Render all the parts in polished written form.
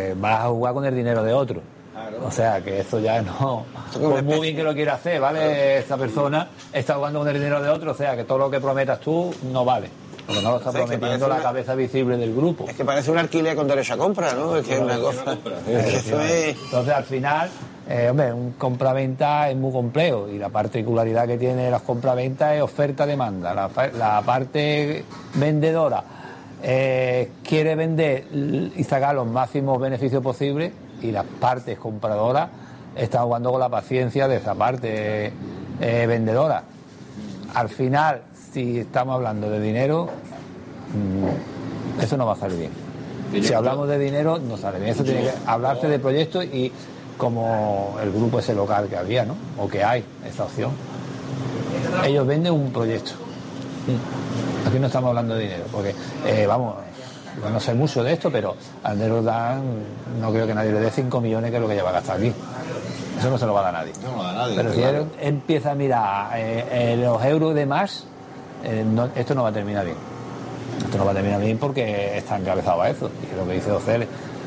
porque vas a jugar con el dinero de otro. Claro. O sea, que eso ya no... Pues muy bien que lo quiera hacer, ¿vale? Esta persona está jugando con el dinero de otro, o sea, que todo lo que prometas tú no vale. Porque no lo está prometiendo la cabeza visible del grupo. Es que parece un alquiler con derecho a compra, ¿no? Es que es una cosa... Entonces, al final, hombre, un compraventa es muy complejo y la particularidad que tiene las compraventas es oferta-demanda. La parte vendedora quiere vender y sacar los máximos beneficios posibles y las partes compradoras están jugando con la paciencia de esa parte vendedora. Al final, si estamos hablando de dinero, eso no va a salir bien. Si hablamos de dinero, no sale bien. Eso tiene que hablarse de proyectos y como el grupo ese local que había, ¿no? O que hay, esa opción. Ellos venden un proyecto. Aquí no estamos hablando de dinero, porque, vamos, yo no sé mucho de esto, pero Andrés Roldán no creo que nadie le dé 5 millones, que es lo que lleva a gastar aquí. Eso no se lo va a dar nadie. No lo va a dar nadie. Pero si él empieza a mirar los euros de más, esto no va a terminar bien. Esto no va a terminar bien porque está encabezado a eso. Y es lo que dice Ocele.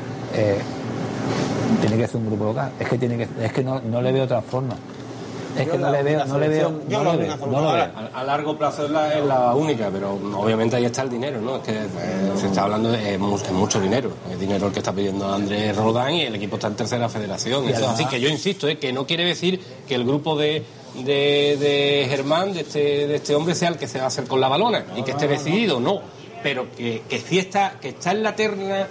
Tiene que ser un grupo local. Es que no le veo otra forma. Es que no le veo. A largo plazo es la única, pero obviamente ahí está el dinero, ¿no? Es que se está hablando de mucho dinero. Es dinero el que está pidiendo Andrés Roldán y el equipo está en tercera federación. Es así que yo insisto, que no quiere decir que el grupo de Germán, de este hombre, sea el que se va a hacer con la balona y que esté decidido, no. Pero que sí está en la terna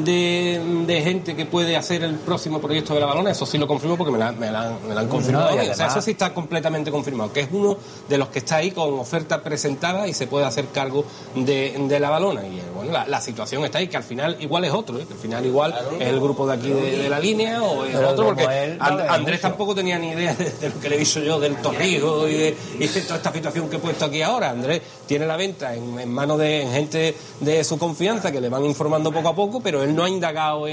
de gente que puede hacer el próximo proyecto de la balona, eso sí lo confirmo porque me la han confirmado. O sea, eso sí está completamente confirmado, que es uno de los que está ahí con oferta presentada y se puede hacer cargo de la balona. Y bueno, la situación está ahí, que al final igual es otro, que al final igual es el grupo de aquí de la línea o es otro, porque Andrés tampoco tenía ni idea de lo que le he dicho yo del Torrijos y de toda esta situación que he puesto aquí ahora. Andrés tiene la venta en manos de gente de su confianza que le van informando poco a poco, pero él no ha indagado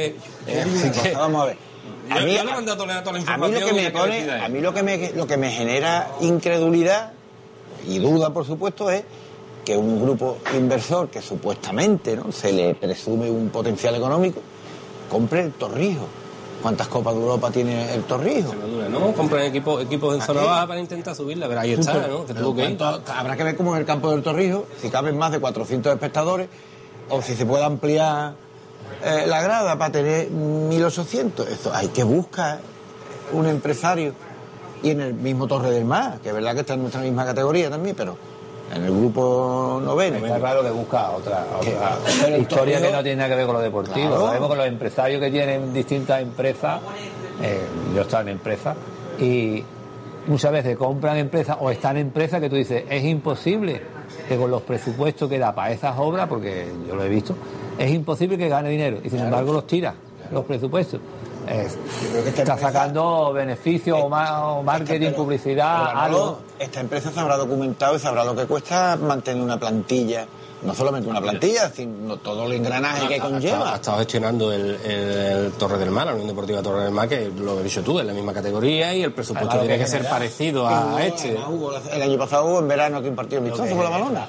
vamos a ver. A mí le he mandado toda la información. A mí lo que me genera incredulidad y duda, por supuesto, es que un grupo inversor que supuestamente, ¿no?, se le presume un potencial económico, compre el Torrijos. ¿Cuántas Copas de Europa tiene el Torrijos? ¿No? Compran equipos en zona baja para intentar subirla, pero ahí está, ¿no? Que tuvo que ir. Habrá que ver cómo es el campo del Torrijos, si caben más de 400 espectadores o si se puede ampliar la grada para tener 1.800. Eso hay que buscar un empresario. Y en el mismo Torre del Mar, que es verdad que está en nuestra misma categoría también, pero en el grupo noveno. Está claro que busca otra historia que no tiene nada que ver con lo deportivo. Claro. Lo vemos con los empresarios que tienen distintas empresas. Yo estaba en empresas y muchas veces compran empresas o están en empresas que tú dices, es imposible que con los presupuestos que da para esas obras, porque yo lo he visto, es imposible que gane dinero y sin embargo los tira, los presupuestos. Está sacando beneficios o marketing, publicidad, algo. Esta empresa se habrá documentado y sabrá lo que cuesta mantener una plantilla, no solamente una plantilla, sino todo el engranaje que conlleva. Ha estado gestionando el Torre del Mar, la Unión Deportiva Torre del Mar, que lo he dicho tú, es la misma categoría y el presupuesto tiene que ser parecido a este. El año pasado hubo en verano que impartió un vistazo con la balona.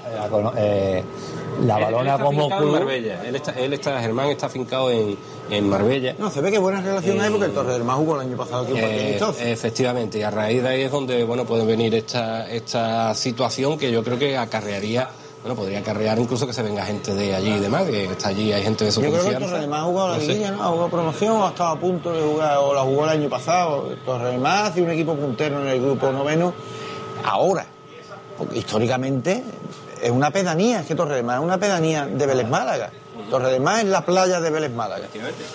La balona como club. En Marbella. Germán está afincado en Marbella. No, se ve que buena relación hay porque el Torre del Mar jugó el año pasado aquí un partido vistazo. Efectivamente, y a raíz de ahí es donde puede venir esta situación que yo creo que podría acarrear incluso que se venga gente de allí y demás, que está allí, hay gente de su confianza. Yo creo que el Torre del Mar ha jugado la liguilla, ¿no? Ha jugado promoción o ha estado a punto de jugar, o la jugó el año pasado. El Torre del Mar hace un equipo puntero en el grupo noveno ahora, porque históricamente es una pedanía, es que Torre del Mar es una pedanía de Vélez Málaga. Torre del Mar es la playa de Vélez Málaga.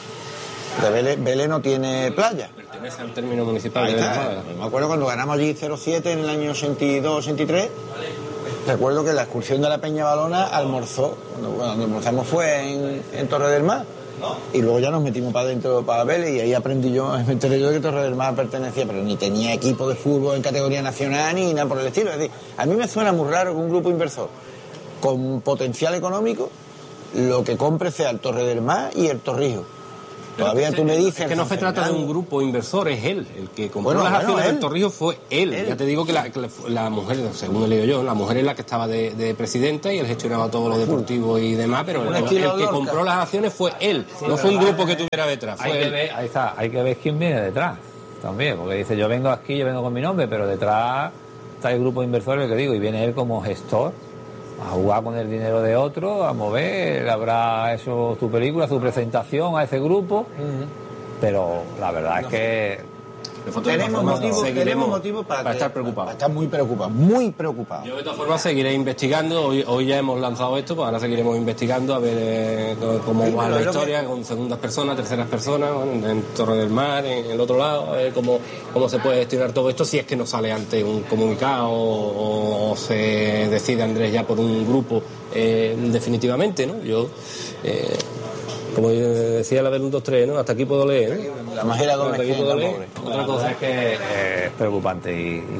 Vélez no tiene playa. Pertenece al término municipal de Vélez Málaga. Me acuerdo cuando ganamos allí 0-7 en el año 82-83. Recuerdo que la excursión de la Peña Balona almorzó. Cuando almorzamos fue en Torre del Mar. Y luego ya nos metimos para adentro, para Vélez, y ahí me enteré yo de que Torre del Mar pertenecía, pero ni tenía equipo de fútbol en categoría nacional ni nada por el estilo. Es decir, a mí me suena muy raro que un grupo inversor con potencial económico lo que compre sea el Torre del Mar y el Torrijos. Todavía tú me dices... Es que no se trata de un grupo inversor, es él. El que compró las acciones del Torrijos fue él. Ya te digo que la mujer, según he leído yo, la mujer es la que estaba de presidenta y él gestionaba todo lo deportivo y demás, pero el que compró las acciones fue él. Sí, no fue un grupo que tuviera detrás. Fue él. Ahí está, hay que ver quién viene detrás también, porque dice, yo vengo aquí, yo vengo con mi nombre, pero detrás está el grupo de inversores que digo, y viene él como gestor a jugar con el dinero de otro, a mover, habrá hecho su película, su presentación a ese grupo, pero la verdad es que tenemos motivos para estar preocupados. Para estar muy preocupados. Yo de todas formas seguiré investigando, hoy ya hemos lanzado esto, pues ahora seguiremos investigando a ver cómo va la historia, con segundas personas, terceras personas, en Torre del Mar, en el otro lado, a ver cómo se puede gestionar todo esto, si es que no sale antes un comunicado o se decide Andrés ya por un grupo definitivamente, ¿no? Yo... como decía la del 1, 2, 3, ¿no? Hasta aquí puedo leer, ¿no? La magia de aquí puedo leer. Otra cosa es que es preocupante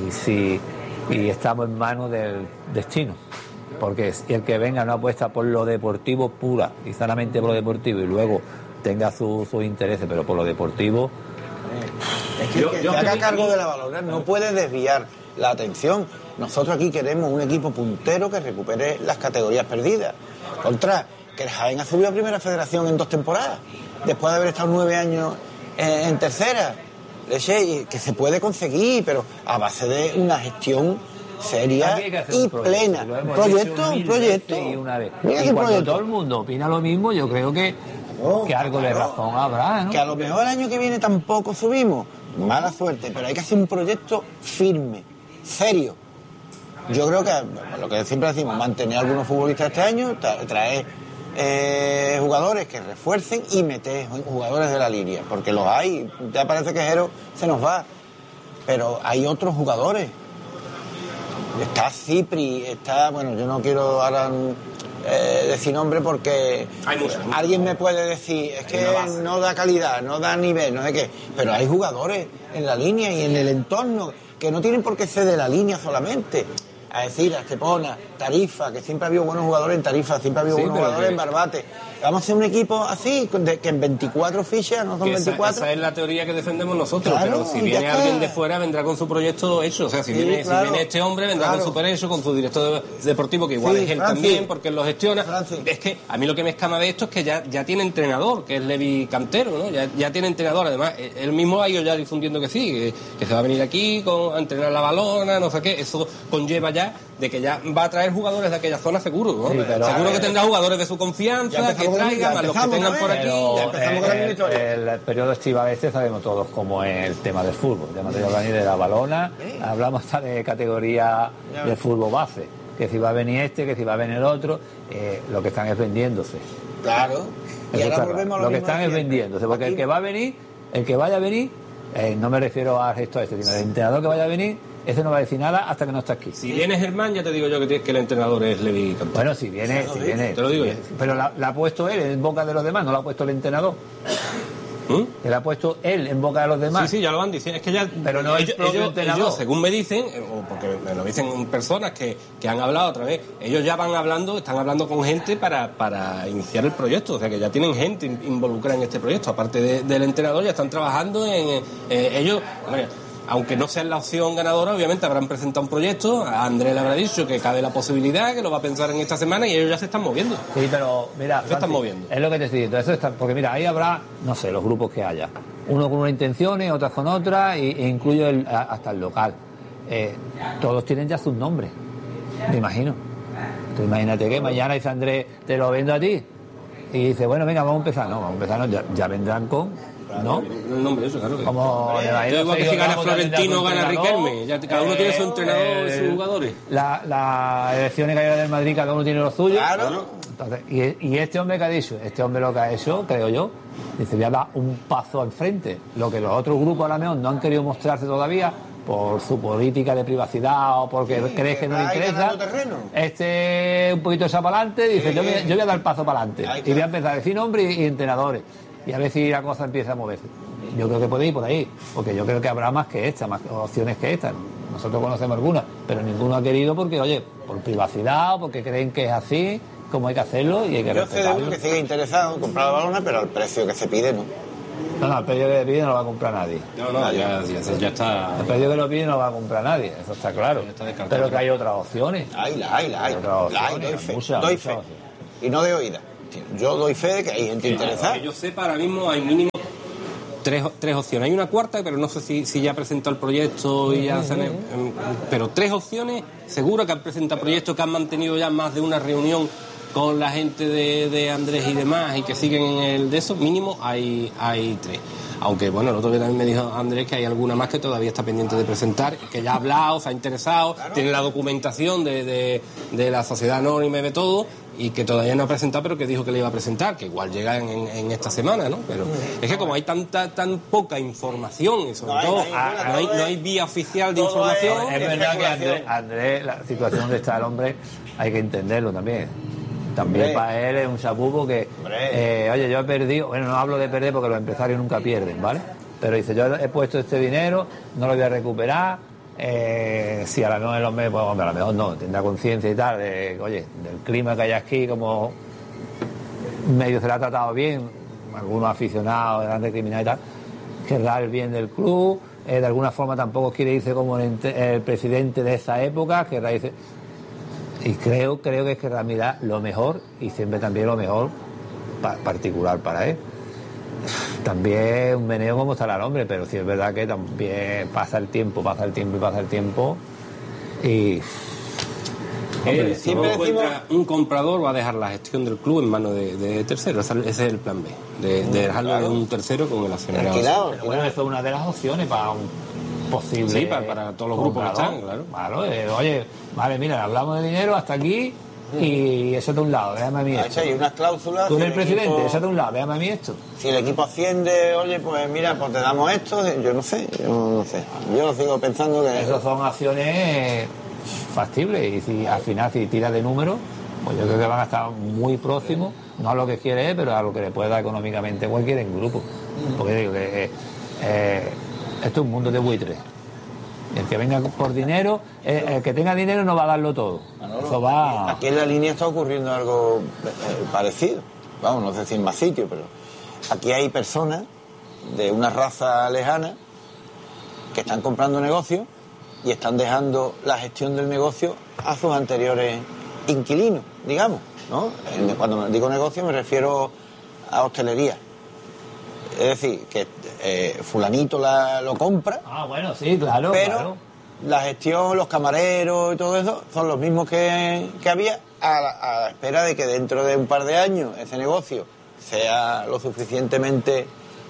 y estamos en manos del destino, porque si el que venga no apuesta por lo deportivo pura y sanamente por lo deportivo y luego tenga sus intereses, pero por lo deportivo... Es que el que se haga cargo de la Balona no puede desviar la atención. Nosotros aquí queremos un equipo puntero que recupere las categorías perdidas. Que el Jaén ha subido a Primera Federación en 2 temporadas, después de haber estado 9 años en tercera. Que se puede conseguir, pero a base de una gestión seria y plena. Un proyecto. Y cuando todo el mundo opina lo mismo, yo creo que algo de razón habrá, ¿no? Que a lo mejor el año que viene tampoco subimos, mala suerte, pero hay que hacer un proyecto firme, serio. Yo creo que, lo que siempre decimos, mantener a algunos futbolistas este año, traer jugadores que refuercen y meter jugadores de la línea, porque los hay. Ya parece que Jero se nos va, pero hay otros jugadores. Está Cipri, bueno, yo no quiero ahora decir nombre porque alguien me puede decir, es que no da calidad, no da nivel, no sé qué, pero hay jugadores en la línea y en el entorno que no tienen por qué ser de la línea solamente. A decir, a Estepona, Tarifa, que siempre ha habido buenos jugadores en Tarifa, siempre ha habido buenos jugadores en Barbate. Vamos a hacer un equipo así, que en 24 fichas, no son 24. Esa es la teoría que defendemos nosotros, claro, pero si viene alguien de fuera, vendrá con su proyecto hecho. O sea, si viene este hombre, vendrá con su hecho, con su director deportivo, que igual es él también, porque él lo gestiona. Es que a mí lo que me escama de esto es que ya tiene entrenador, que es Levi Cantero, ¿no? Ya tiene entrenador, además, él mismo ha ido ya difundiendo que sí, que se va a venir aquí a entrenar la Balona, no sé qué. Eso conlleva ya de que ya va a traer jugadores de aquella zona seguro, ¿no? Sí, seguro que tendrá jugadores de su confianza, que traigan a los que tengan por aquí. Ya empezamos con la historia. El periodo estival sabemos todos cómo es el tema del fútbol. Ya no te voy a venir de la Balona, hablamos hasta de categoría de fútbol base, que si va a venir que si va a venir el otro, lo que están es vendiéndose. Claro. Y ahora volvemos a lo que están es vendiéndose, porque el que va a venir, el que vaya a venir, no me refiero a esto, sino el entrenador que vaya a venir, ese no va a decir nada hasta que no está aquí. Si viene Germán, ya te digo yo que el entrenador es Levi Cantero. Bueno, si viene. Te lo digo yo. Pero la ha puesto él en boca de los demás, no la ha puesto el entrenador. Que la ha puesto él en boca de los demás. Sí, ya lo van diciendo. Es que ya. Pero no ellos, según me dicen, o porque me lo dicen personas que han hablado otra vez, ellos ya están hablando con gente para iniciar el proyecto. O sea, que ya tienen gente involucrada en este proyecto. Aparte del entrenador, ya están trabajando en ellos. Bueno, aunque no sea la opción ganadora, obviamente habrán presentado un proyecto, a Andrés le habrá dicho que cabe la posibilidad, que lo va a pensar en esta semana y ellos ya se están moviendo. Sí, pero mira, se están moviendo. Es lo que te estoy diciendo, porque mira, ahí habrá, no sé, los grupos que haya, uno con unas intenciones, otras con otras, e incluyo hasta el local. Todos tienen ya sus nombres, me imagino. Tú imagínate que mañana dice Andrés, te lo vendo a ti, y dice, bueno, venga, vamos a empezar, ya vendrán con... ¿no? El nombre, eso, claro. Como igual que si gana Florentino, gana Riquelme. Ya cada uno tiene su entrenador y sus jugadores. Las elecciones que hay del Madrid, cada uno tiene los suyos. Claro. Entonces, y este hombre que ha dicho, este hombre lo que ha hecho, creo yo, dice, voy a dar un paso al frente. Lo que los otros grupos a la mejor no han querido mostrarse todavía por su política de privacidad o porque crees que no le interesa. Este un poquito esa para adelante, dice, yo voy a dar paso para adelante. Y voy a empezar a decir nombres y entrenadores. Y a ver si la cosa empieza a moverse. Yo creo que puede ir por ahí, porque yo creo que habrá más que esta, más opciones que estas. Nosotros conocemos algunas, pero ninguno ha querido porque, oye, por privacidad o porque creen que es así, como hay que hacerlo y hay que respetarlo. Yo sé de uno que sigue interesado en comprar la Balona, pero al precio que se pide no. No, el precio que le pide no lo va a comprar nadie. No, ya está. El precio que lo pide no lo va a comprar nadie, eso está claro. Pero que hay otras opciones. Hay. Doy fe. Y no de oída. Yo doy fe de que hay gente interesada. Que yo sepa, ahora mismo hay mínimo tres opciones. Hay una cuarta, pero no sé si ya ha presentado el proyecto y ya pero 3 opciones, seguro que han presentado proyectos, que han mantenido ya más de una reunión con la gente de Andrés y demás, y que siguen en el de eso, mínimo hay 3. Aunque, bueno, el otro día también me dijo Andrés que hay alguna más que todavía está pendiente de presentar, que ya ha hablado, se ha interesado, claro, tiene la documentación de la sociedad anónima y de todo, y que todavía no ha presentado, pero que dijo que le iba a presentar, que igual llega en esta semana, ¿no? Pero es que como hay tan poca información, y sobre todo no hay vía oficial de información... Es verdad que Andrés, la situación donde está el hombre, hay que entenderlo también. También para él es un chapupo que, oye, yo he perdido, bueno, no hablo de perder porque los empresarios nunca pierden, ¿vale? Pero dice, yo he puesto este dinero, no lo voy a recuperar, si a la mejor el hombre, pues hombre, a lo mejor no, tendrá conciencia y tal, oye, del clima que hay aquí, como medio se le ha tratado bien, algunos aficionados, grandes criminales y tal, querrá el bien del club, de alguna forma tampoco quiere irse como el presidente de esa época, querrá irse... Y creo que es que Ramírez lo mejor, y siempre también lo mejor particular para él. También un meneo como estará el hombre, pero sí es verdad que también pasa el tiempo y... siempre encuentra un comprador, va a dejar la gestión del club en manos de tercero. Ese es el plan B, de dejarlo en un tercero con el accionariado. Pero bueno, eso es una de las opciones para un posible... Sí, para todos los grupos que están, claro. Oye, vale, mira, hablamos de dinero hasta aquí y eso de un lado, déjame a mí esto. Hay unas cláusulas... Tú eres el presidente, eso de un lado, déjame a mí esto. Si el equipo asciende, oye, pues mira, pues te damos esto, yo no sé. Yo sigo pensando que... Esas son acciones factibles, y si al final si tiras de números, pues yo creo que van a estar muy próximos, no a lo que quiere él, pero a lo que le puede dar económicamente cualquier grupo. Porque digo que esto es un mundo de buitres. El que venga por dinero, el que tenga dinero no va a darlo todo. Eso va... Aquí en la línea está ocurriendo algo parecido. Vamos, no sé si en más sitios, pero aquí hay personas de una raza lejana que están comprando negocios y están dejando la gestión del negocio a sus anteriores inquilinos, digamos, ¿no? Cuando digo negocio me refiero a hostelería. Es decir, que fulanito lo compra. Bueno, sí, claro. Pero claro, la gestión, los camareros y todo eso son los mismos que había, a la espera de que dentro de un par de años ese negocio sea lo suficientemente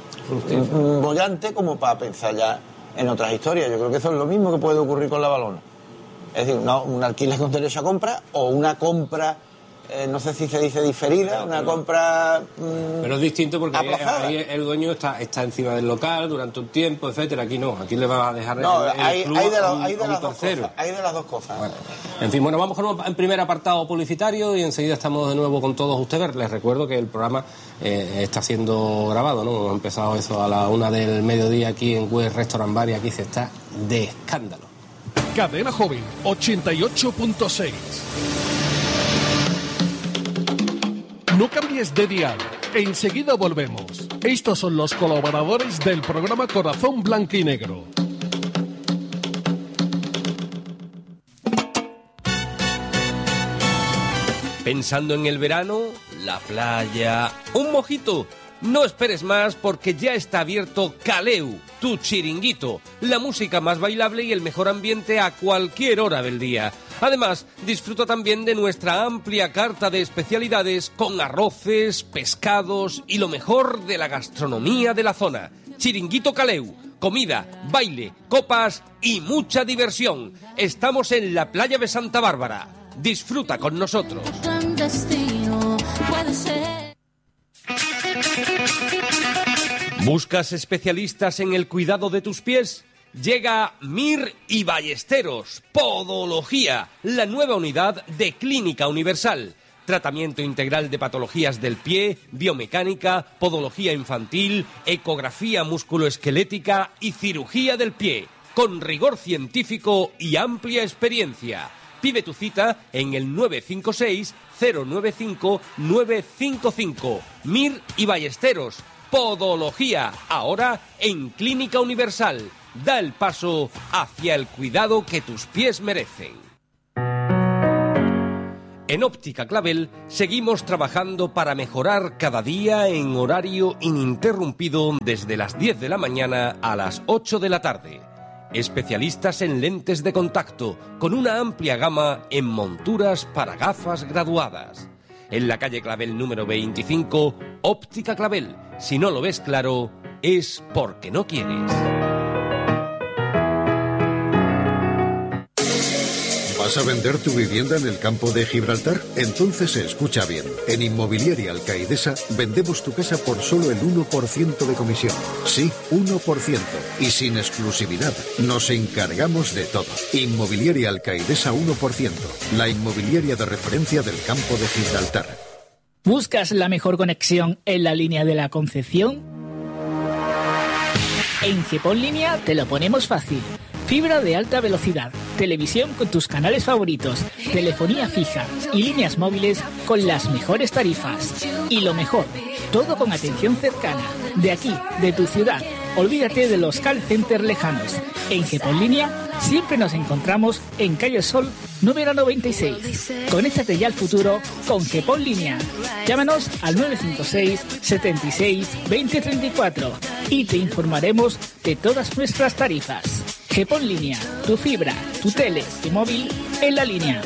bollante como para pensar ya en otras historias. Yo creo que eso es lo mismo que puede ocurrir con la Valona. Es decir, un alquiler con derecho a compra o una compra... no sé si se dice diferida, una compra pero es distinto porque ahí el dueño está encima del local durante un tiempo, etcétera. Aquí no, aquí le va a dejar hay de las dos cosas. Bueno, en fin, bueno, vamos con un primer apartado publicitario y enseguida estamos de nuevo con todos ustedes. Les recuerdo que el programa está siendo grabado, ¿no? Hemos empezado eso a la 1 del mediodía aquí en West Restaurant Bar y aquí se está de escándalo. Cadena Joven 88.6. No cambies de dial, enseguida volvemos. Estos son los colaboradores del programa Corazón Blanco y Negro. ¿Pensando en el verano? La playa... ¿Un mojito? No esperes más porque ya está abierto Caleu, tu chiringuito, la música más bailable y el mejor ambiente a cualquier hora del día. Además, disfruta también de nuestra amplia carta de especialidades con arroces, pescados y lo mejor de la gastronomía de la zona. Chiringuito Caleu, comida, baile, copas y mucha diversión. Estamos en la playa de Santa Bárbara. Disfruta con nosotros. ¿Buscas especialistas en el cuidado de tus pies? Llega Mir y Ballesteros, Podología, la nueva unidad de Clínica Universal. Tratamiento integral de patologías del pie, biomecánica, podología infantil, ecografía musculoesquelética y cirugía del pie, con rigor científico y amplia experiencia. Pide tu cita en el 956 095 955. Mir y Ballesteros, Podología, ahora en Clínica Universal. Da el paso hacia el cuidado que tus pies merecen. En Óptica Clavel seguimos trabajando para mejorar cada día en horario ininterrumpido desde las 10 de la mañana a las 8 de la tarde. Especialistas en lentes de contacto con una amplia gama en monturas para gafas graduadas. En la calle Clavel número 25, Óptica Clavel. Si no lo ves claro, es porque no quieres. ¿Vas a vender tu vivienda en el campo de Gibraltar? Entonces escucha bien. En Inmobiliaria Alcaidesa vendemos tu casa por solo el 1% de comisión. Sí, 1%. Y sin exclusividad. Nos encargamos de todo. Inmobiliaria Alcaidesa 1%. La inmobiliaria de referencia del campo de Gibraltar. ¿Buscas la mejor conexión en la línea de la Concepción? En GPON Línea te lo ponemos fácil. Fibra de alta velocidad, televisión con tus canales favoritos, telefonía fija y líneas móviles con las mejores tarifas. Y lo mejor, todo con atención cercana, de aquí, de tu ciudad. Olvídate de los call centers lejanos. En GPON Línea siempre nos encontramos en Calle Sol número 96. Conéctate ya al futuro con GPON Línea. Llámanos al 956 76 20 34 y te informaremos de todas nuestras tarifas. GPON Línea, tu fibra, tu tele, tu móvil en la línea.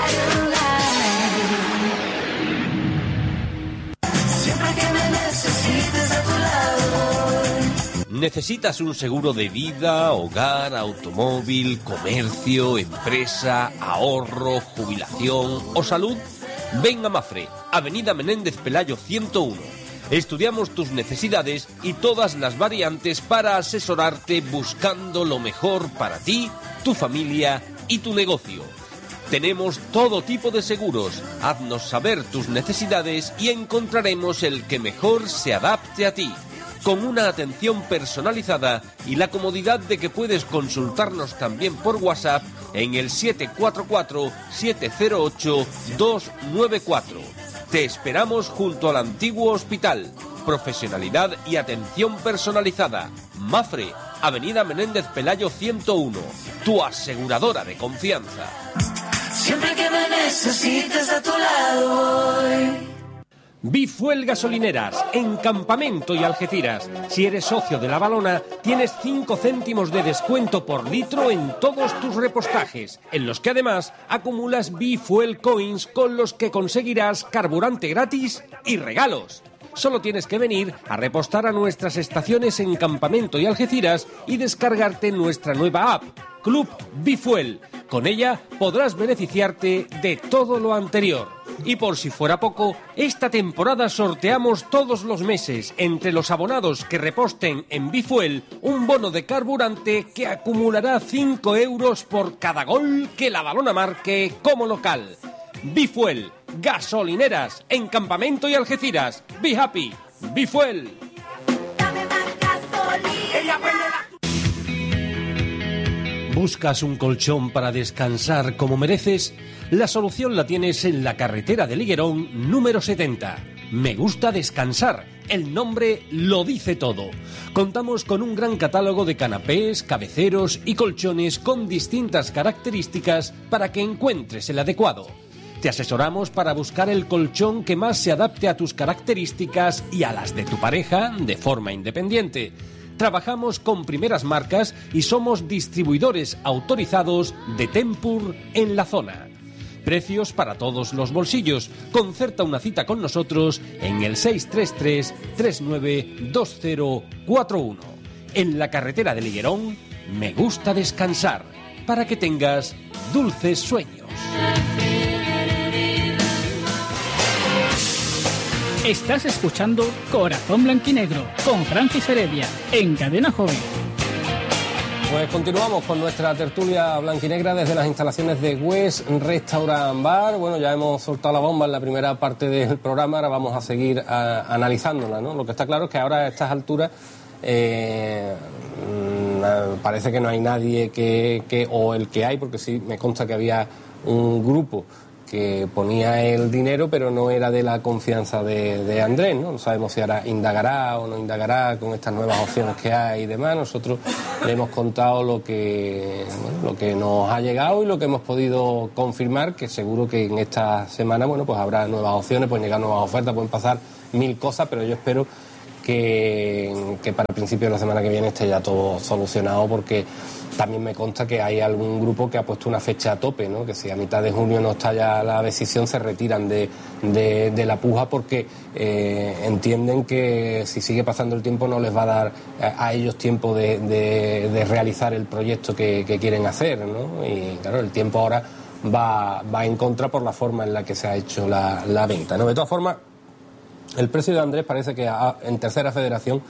Siempre que me necesites a tu lado. ¿Necesitas un seguro de vida, hogar, automóvil, comercio, empresa, ahorro, jubilación o salud? Ven a Mafre, Avenida Menéndez Pelayo 101. Estudiamos tus necesidades y todas las variantes para asesorarte buscando lo mejor para ti, tu familia y tu negocio. Tenemos todo tipo de seguros. Haznos saber tus necesidades y encontraremos el que mejor se adapte a ti. Con una atención personalizada y la comodidad de que puedes consultarnos también por WhatsApp en el 744-708-294. Te esperamos junto al antiguo hospital. Profesionalidad y atención personalizada. Mafre, Avenida Menéndez Pelayo 101. Tu aseguradora de confianza. Siempre que me necesites a tu lado voy. Bifuel Gasolineras, en Campamento y Algeciras. Si eres socio de La Valona, tienes 5 céntimos de descuento por litro en todos tus repostajes, en los que además acumulas Bifuel Coins con los que conseguirás carburante gratis y regalos. Solo tienes que venir a repostar a nuestras estaciones en Campamento y Algeciras y descargarte nuestra nueva app, Club Bifuel. Con ella podrás beneficiarte de todo lo anterior. Y por si fuera poco, esta temporada sorteamos todos los meses, entre los abonados que reposten en Bifuel, un bono de carburante que acumulará 5 euros por cada gol que La Valona marque como local. Bifuel, gasolineras, en Campamento y Algeciras. Be happy, Bifuel. ¿Buscas un colchón para descansar como mereces? La solución la tienes en la carretera de Liguerón número 70. Me gusta descansar. El nombre lo dice todo. Contamos con un gran catálogo de canapés, cabeceros y colchones con distintas características para que encuentres el adecuado. Te asesoramos para buscar el colchón que más se adapte a tus características y a las de tu pareja de forma independiente. Trabajamos con primeras marcas y somos distribuidores autorizados de Tempur en la zona. Precios para todos los bolsillos. Concerta una cita con nosotros en el 633-392041. En la carretera de Liguerón, me gusta descansar, para que tengas dulces sueños. Estás escuchando Corazón Blanquinegro con Francis Heredia en Cadena Joven. Pues continuamos con nuestra tertulia blanquinegra desde las instalaciones de West Restaurant Bar. Bueno, ya hemos soltado la bomba en la primera parte del programa, ahora vamos a seguir analizándola, ¿no? Lo que está claro es que ahora a estas alturas parece que no hay nadie o el que hay, porque sí me consta que había un grupo que ponía el dinero, pero no era de la confianza de Andrés, ¿no? No sabemos si ahora indagará o no indagará con estas nuevas opciones que hay y demás. Nosotros le hemos contado lo que nos ha llegado y lo que hemos podido confirmar, que seguro que en esta semana, bueno, pues habrá nuevas opciones, pueden llegar nuevas ofertas, pueden pasar mil cosas, pero yo espero que para el principio de la semana que viene esté ya todo solucionado, porque también me consta que hay algún grupo que ha puesto una fecha a tope, ¿no? Que si a mitad de junio no está ya la decisión, se retiran de la puja, porque entienden que si sigue pasando el tiempo no les va a dar a ellos tiempo de realizar el proyecto que quieren hacer, ¿no? Y claro, el tiempo ahora va en contra por la forma en la que se ha hecho la venta, ¿no? De todas formas, el precio de Andrés parece que en tercera federación,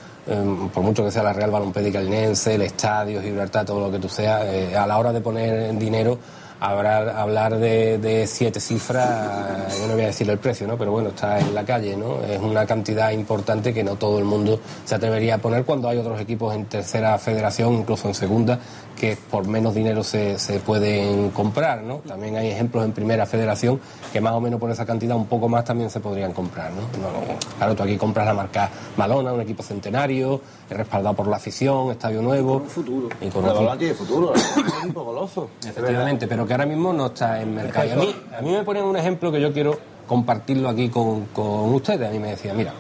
por mucho que sea la Real Balompédica Linense, el Estadio, Gibraltar, todo lo que tú seas, a la hora de poner dinero, hablar de 7 cifras, yo no voy a decir el precio, ¿no? Pero bueno, está en la calle, ¿no? Es una cantidad importante que no todo el mundo se atrevería a poner, cuando hay otros equipos en tercera federación, incluso en segunda, que por menos dinero se pueden comprar, ¿no? También hay ejemplos en primera federación que más o menos por esa cantidad, un poco más, también se podrían comprar, ¿no? Claro, tú aquí compras la marca Malona, un equipo centenario, respaldado por la afición, estadio nuevo. Con un futuro. Y con la Malona tiene futuro, es un equipo goloso. Efectivamente, pero que ahora mismo no está en mercado. Y a mí me ponen un ejemplo que yo quiero compartirlo aquí con ustedes. A mí me decía, mira,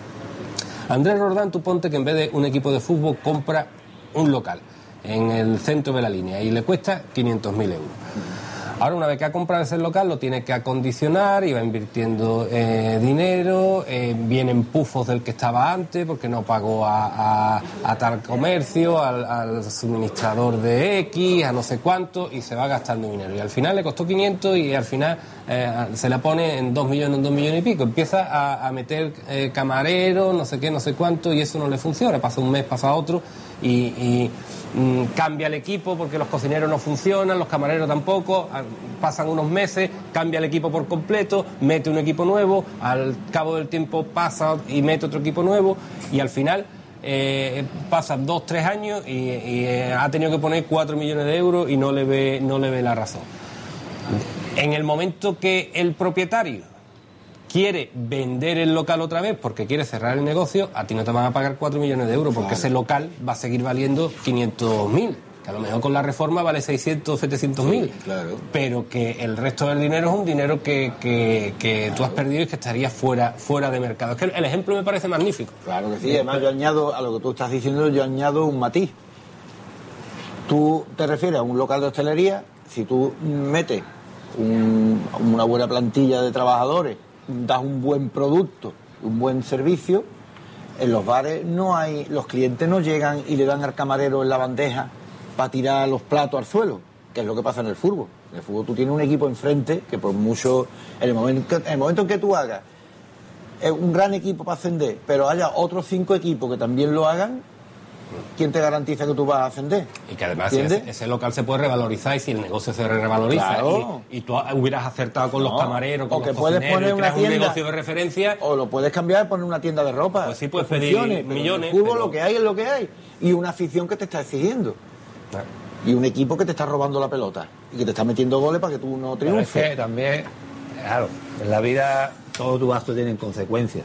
Andrés Roldán, tú ponte que en vez de un equipo de fútbol compra un local en el centro de la línea y le cuesta 500.000 euros. Ahora, una vez que ha comprado ese local, lo tiene que acondicionar y va invirtiendo dinero, vienen pufos del que estaba antes porque no pagó a tal comercio, al suministrador de X, a no sé cuánto, y se va gastando dinero. Y al final le costó 500 y al final se la pone en 2 millones y pico. Empieza a meter camareros, no sé qué, no sé cuánto, y eso no le funciona. Pasa un mes, pasa otro y cambia el equipo porque los cocineros no funcionan, los camareros tampoco, pasan unos meses, cambia el equipo por completo, mete un equipo nuevo, al cabo del tiempo pasa y mete otro equipo nuevo, y al final pasan 2-3 años y ha tenido que poner 4 millones de euros y no le ve la razón. En el momento que el propietario quiere vender el local otra vez porque quiere cerrar el negocio, a ti no te van a pagar 4 millones de euros, porque ese local va a seguir valiendo 500.000, que a lo mejor con la reforma vale 600, 700.000, sí, claro. Pero que el resto del dinero es un dinero que tú has perdido y que estaría fuera de mercado. Es que el ejemplo me parece magnífico. Claro que sí, además yo añado, a lo que tú estás diciendo, yo añado un matiz. Tú te refieres a un local de hostelería, si tú metes una buena plantilla de trabajadores, das un buen producto, un buen servicio, en los bares los clientes no llegan y le dan al camarero en la bandeja para tirar los platos al suelo, que es lo que pasa en el fútbol. En el fútbol tú tienes un equipo enfrente que por mucho, en el momento en que tú hagas un gran equipo para ascender, pero haya otros 5 equipos que también lo hagan, ¿quién te garantiza que tú vas a ascender? Y que además ese local se puede revalorizar, y si el negocio se revaloriza, claro, y tú hubieras acertado con los camareros, con o que los puedes cocineros, poner una tienda, un negocio de referencia, o lo puedes cambiar y poner una tienda de ropa, pues sí, puedes que pedir funcione, millones, pero en el fútbol pero lo que hay es lo que hay, y una afición que te está exigiendo, claro, y un equipo que te está robando la pelota y que te está metiendo goles para que tú no triunfes. Pero es que también, claro, en la vida todo tu gasto tiene consecuencias.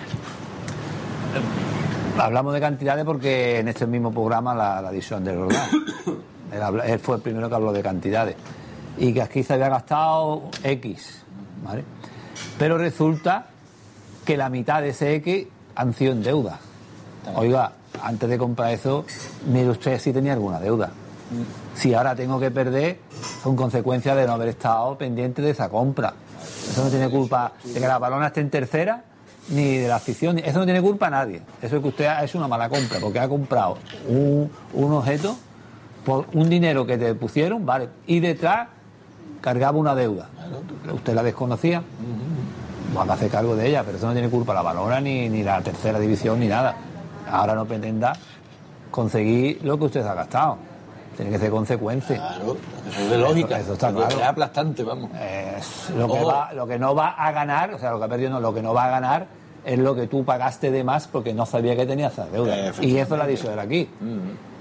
Hablamos de cantidades porque en este mismo programa la edición de Roldán, él fue el primero que habló de cantidades, y que aquí se había gastado X, ¿vale? Pero resulta que la mitad de ese X han sido en deuda. Oiga, antes de comprar eso, mire usted si tenía alguna deuda. Si ahora tengo que perder, son consecuencias de no haber estado pendiente de esa compra. Eso no tiene culpa de que la Balona esté en tercera, ni de la afición, eso no tiene culpa a nadie. Eso es que usted ha hecho una mala compra, porque ha comprado un objeto por un dinero que te pusieron, vale, y detrás cargaba una deuda. Usted la desconocía, van a hacer cargo de ella, pero eso no tiene culpa la Balona ni la tercera división ni nada. Ahora no pretenda conseguir lo que usted ha gastado. Tiene que ser consecuencia. Claro, eso es de lógica. Eso está claro. Es aplastante, vamos. Lo que no va a ganar, o sea, lo que ha perdido no, lo que no va a ganar es lo que tú pagaste de más porque no sabía que tenías esa deuda. Y eso lo ha dicho él aquí.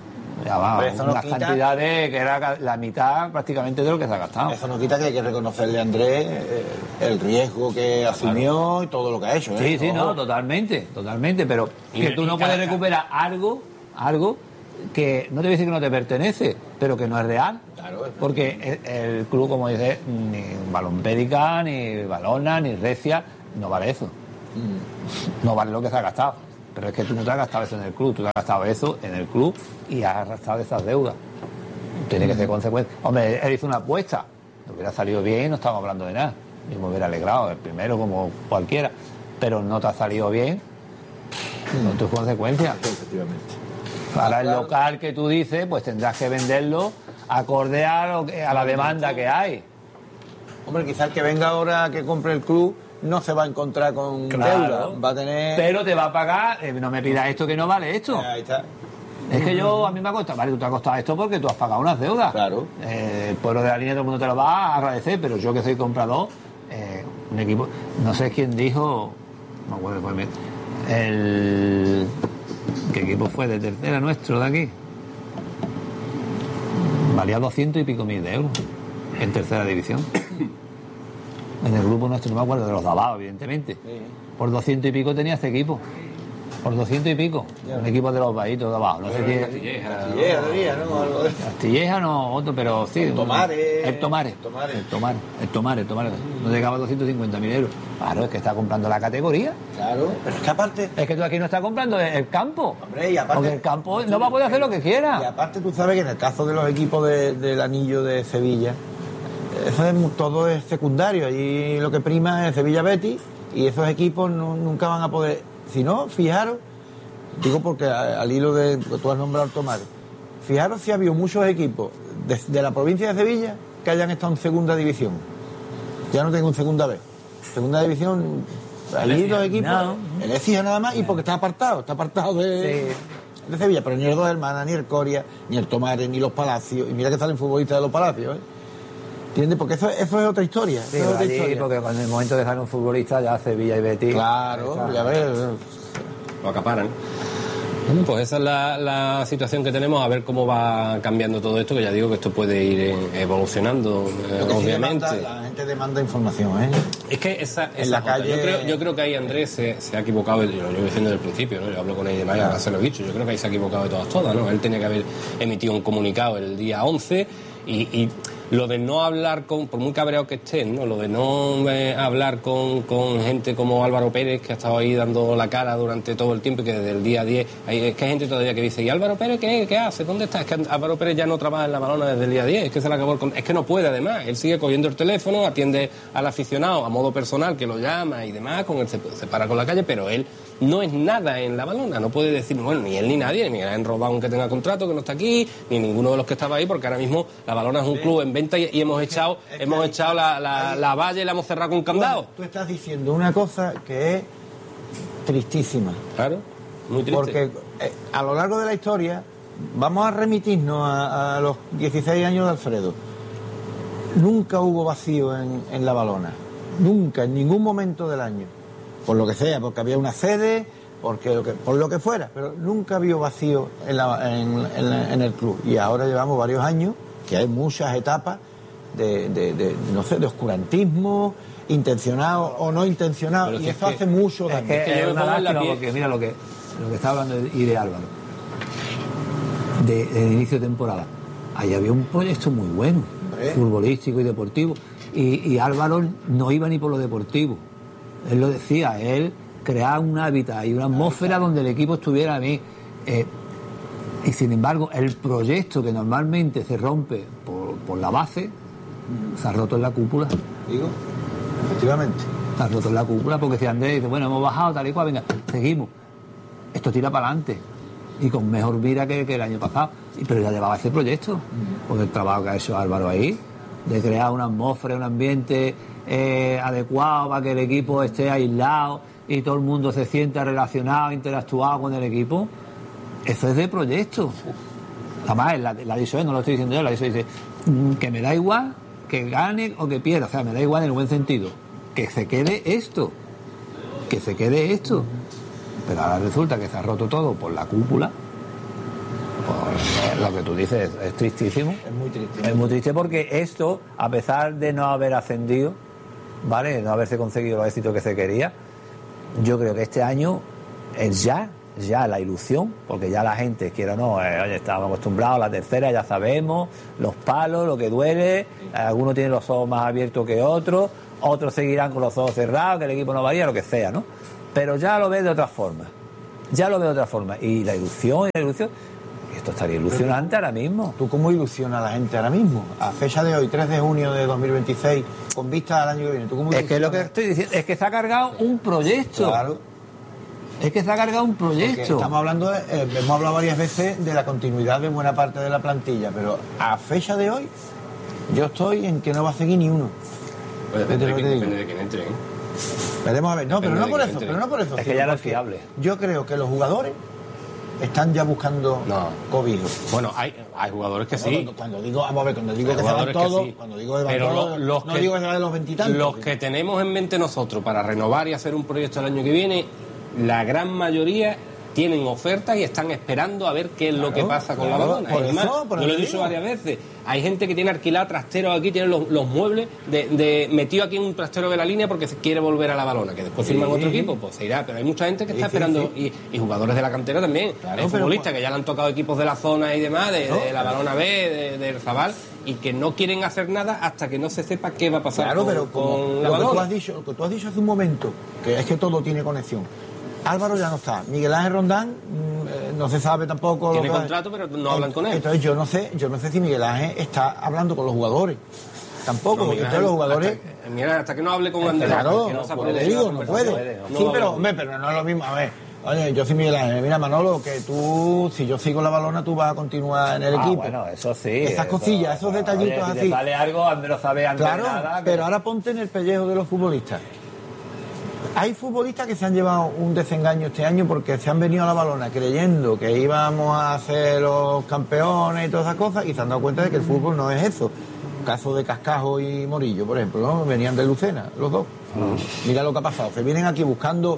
Ya va, Pero eso no unas quita- cantidades que era la mitad prácticamente de lo que se ha gastado. Eso no quita que hay que reconocerle a Andrés el riesgo que asumió y todo lo que ha hecho. Sí, sí, Ojo. no, totalmente, pero Y- que tú no y puedes cada- recuperar algo que no te voy a decir que no te pertenece, pero que no es real. Claro, es Porque el club, como dice, ni Balompédica, ni Balona, ni Recia, no vale eso. No vale lo que se ha gastado. Pero es que tú no te has gastado eso en el club, tú te has gastado eso en el club y has arrastrado esas deudas. Tiene que ser consecuencia. Hombre, él hizo una apuesta, no hubiera salido bien, no estamos hablando de nada. Yo me hubiera alegrado, el primero como cualquiera, pero no te ha salido bien, con tus consecuencias. Efectivamente. Para el Claro. local que tú dices, pues tendrás que venderlo acorde a la demanda que hay. Hombre, quizás el que venga ahora que compre el club no se va a encontrar con deuda. Va a tener... Pero te va a pagar, no me pidas esto que no vale esto. Ahí está. Es que a mí me ha costado, vale, tú te ha costado esto porque tú has pagado unas deudas. Claro. El pueblo de la línea todo el mundo te lo va a agradecer, pero yo que soy comprador, un equipo, no sé quién dijo, no me acuerdo, ¿qué equipo fue de tercera nuestro de aquí? Valía 200 y pico mil de euros en tercera división. En el grupo nuestro, no me acuerdo, de los de abajo, evidentemente. Por 200 y pico tenía este equipo. Por 200 y pico. Un equipo de los bajitos de abajo. No sé qué. Castilleja, diría, ¿no? Algo de eso. Castilleja no, otro, pero sí. El Tomare. El Tomare. No llegaba a 250.000 euros. Claro, es que está comprando la categoría. Claro. Pero es que aparte... Es que tú aquí no estás comprando el campo. Hombre, y aparte... Porque el campo no va a poder hacer lo que quiera. Y aparte tú sabes que en el caso de los equipos del anillo de Sevilla, eso todo es secundario. Allí lo que prima es Sevilla Betis y esos equipos nunca van a poder... Si no, fijaros, digo porque al hilo de que tú has nombrado el Tomare, fijaros si ha habido muchos equipos de la provincia de Sevilla que hayan estado en segunda división. Ya no tengo en segunda B. Segunda división, allí los equipos, no. el Écija nada más, y porque está apartado de Sevilla, pero ni el Dos Hermanas, ni el Coria, ni el Tomare, ni los Palacios, y mira que salen futbolistas de los Palacios, ¿eh? ¿Entiendes? Porque eso es otra historia. Sí, eso es otra allí, historia. porque cuando en el momento de dejar un futbolista ya Sevilla y Betis. Claro, ya ves. Lo acaparan. Bueno, pues esa es la situación que tenemos, a ver cómo va cambiando todo esto, que ya digo que esto puede ir evolucionando, Lo que sí obviamente. la gente demanda información, ¿eh? Es que esa la otra. calle- Yo creo que ahí Andrés se ha equivocado, yo lo llevo diciendo desde el principio, ¿no? Yo hablo con él y demás, ahora se lo he dicho, yo creo que ahí se ha equivocado de todas, ¿no? Él tenía que haber emitido un comunicado el día 11 y lo de no hablar por muy cabreado que estén, ¿no? Lo de no hablar con gente como Álvaro Pérez, que ha estado ahí dando la cara durante todo el tiempo y que desde el día 10, es que hay gente todavía que dice, ¿y Álvaro Pérez qué hace? ¿Dónde está? Es que Álvaro Pérez ya no trabaja en la Balona desde el día 10, es que se le acabó es que no puede además, él sigue cogiendo el teléfono, atiende al aficionado a modo personal que lo llama y demás, con él se para con la calle, pero él no es nada en la Balona, no puede decir, bueno, ni él ni nadie, ni en Rodán que tenga contrato, que no está aquí, ni ninguno de los que estaba ahí, porque ahora mismo la Balona es un club en venta y hemos echado la valla y la hemos cerrado con candado. Tú estás diciendo una cosa que es tristísima. Claro, muy triste. Porque a lo largo de la historia, vamos a remitirnos a los 16 años de Alfredo. Nunca hubo vacío en la Balona. Nunca, en ningún momento del año. Por lo que sea, porque había una sede, por lo que fuera. Pero nunca había vacío en el club. Y ahora llevamos varios años, que hay muchas etapas de oscurantismo, intencionado o no intencionado. Pero Y si eso es que- hace mucho Es daño. que Es que yo es me una pongo en la lástima piel. porque mira lo que está hablando y de Álvaro de inicio de temporada. Ahí había un proyecto muy bueno, futbolístico y deportivo, y Álvaro no iba ni por lo deportivo. Él lo decía, él creaba un hábitat y una atmósfera donde el equipo estuviera bien. Y sin embargo, el proyecto que normalmente se rompe por la base se ha roto en la cúpula. Digo, efectivamente. Se ha roto en la cúpula porque si Andrés dice, bueno, hemos bajado tal y cual, venga, seguimos. Esto tira para adelante. Y con mejor mira que el año pasado. Pero ya llevaba ese proyecto. Porque el trabajo que ha hecho Álvaro ahí, de crear una atmósfera, un ambiente adecuado para que el equipo esté aislado y todo el mundo se sienta relacionado, interactuado con el equipo, eso es de proyecto. Además, la ha dicho él, no lo estoy diciendo yo, la ha dicho, dice, que me da igual que gane o que pierda, o sea, me da igual en el buen sentido, que se quede esto. Pero ahora resulta que se ha roto todo por la cúpula, Pues, lo que tú dices es tristísimo. Es muy triste. Es muy triste porque esto, a pesar de no haber ascendido, ¿vale? De no haberse conseguido los éxitos que se quería, yo creo que este año es ya la ilusión, porque ya la gente, quiera o no, oye, estábamos acostumbrados a la tercera, ya sabemos, los palos, lo que duele, algunos tienen los ojos más abiertos que otros seguirán con los ojos cerrados, que el equipo no varía, lo que sea, ¿no? Pero ya lo ves de otra forma, y la ilusión, esto estaría ilusionante ahora mismo. ¿Tú cómo ilusiona a la gente ahora mismo? A fecha de hoy, 3 de junio de 2026, con vista al año que viene, ¿tú cómo Es que lo que estoy diciendo es que se ha cargado un proyecto. Claro. Es que se ha cargado un proyecto. Porque estamos hablando, hemos hablado varias veces de la continuidad de buena parte de la plantilla, pero a fecha de hoy, yo estoy en que no va a seguir ni uno. Depende de quién entre, ¿eh? Veremos a ver. No, pero no por eso, Es que ya no es fiable. Yo creo que los jugadores están ya buscando cobijo. Bueno, hay jugadores que sí. Cuando digo, vamos a ver, cuando digo que se van todos, cuando digo que van todos, no digo que se van los 20 y tantos. Los que tenemos en mente nosotros para renovar y hacer un proyecto el año que viene, la gran mayoría tienen ofertas y están esperando a ver qué es lo que pasa con la balona. Además, yo lo he dicho varias veces, hay gente que tiene alquilado trasteros aquí, tiene los muebles metido aquí en un trastero de la línea porque quiere volver a la balona, que después firman otro equipo, pues se irá, pero hay mucha gente que está esperando, y jugadores de la cantera también, hay futbolistas que ya le han tocado equipos de la zona y demás, de la balona B, del Zabal, y que no quieren hacer nada hasta que no se sepa qué va a pasar con la balona. Lo que tú has dicho hace un momento, que es que todo tiene conexión. Álvaro ya no está. Miguel Ángel Rondán no se sabe tampoco. Tiene contrato, pero no hablan con él. Entonces yo no sé si Miguel Ángel está hablando con los jugadores. Tampoco, porque todos los jugadores. Hasta que no hable con Andrés. Claro, que no se le digo, no puede. Sí, pero no es lo mismo. A ver, oye, yo soy Miguel Ángel. Mira, Manolo, que tú, si yo sigo la balona, tú vas a continuar en el equipo. Bueno, eso sí. Esas cosillas, esos detallitos si así. Si te sale algo, al menos sabes antes claro, nada. Pero ahora ponte en el pellejo de los futbolistas. Hay futbolistas que se han llevado un desengaño este año porque se han venido a la balona creyendo que íbamos a ser los campeones y todas esas cosas y se han dado cuenta de que el fútbol no es eso. Caso de Cascajo y Morillo, por ejemplo, ¿no? Venían de Lucena, los dos. Mira lo que ha pasado. Se vienen aquí buscando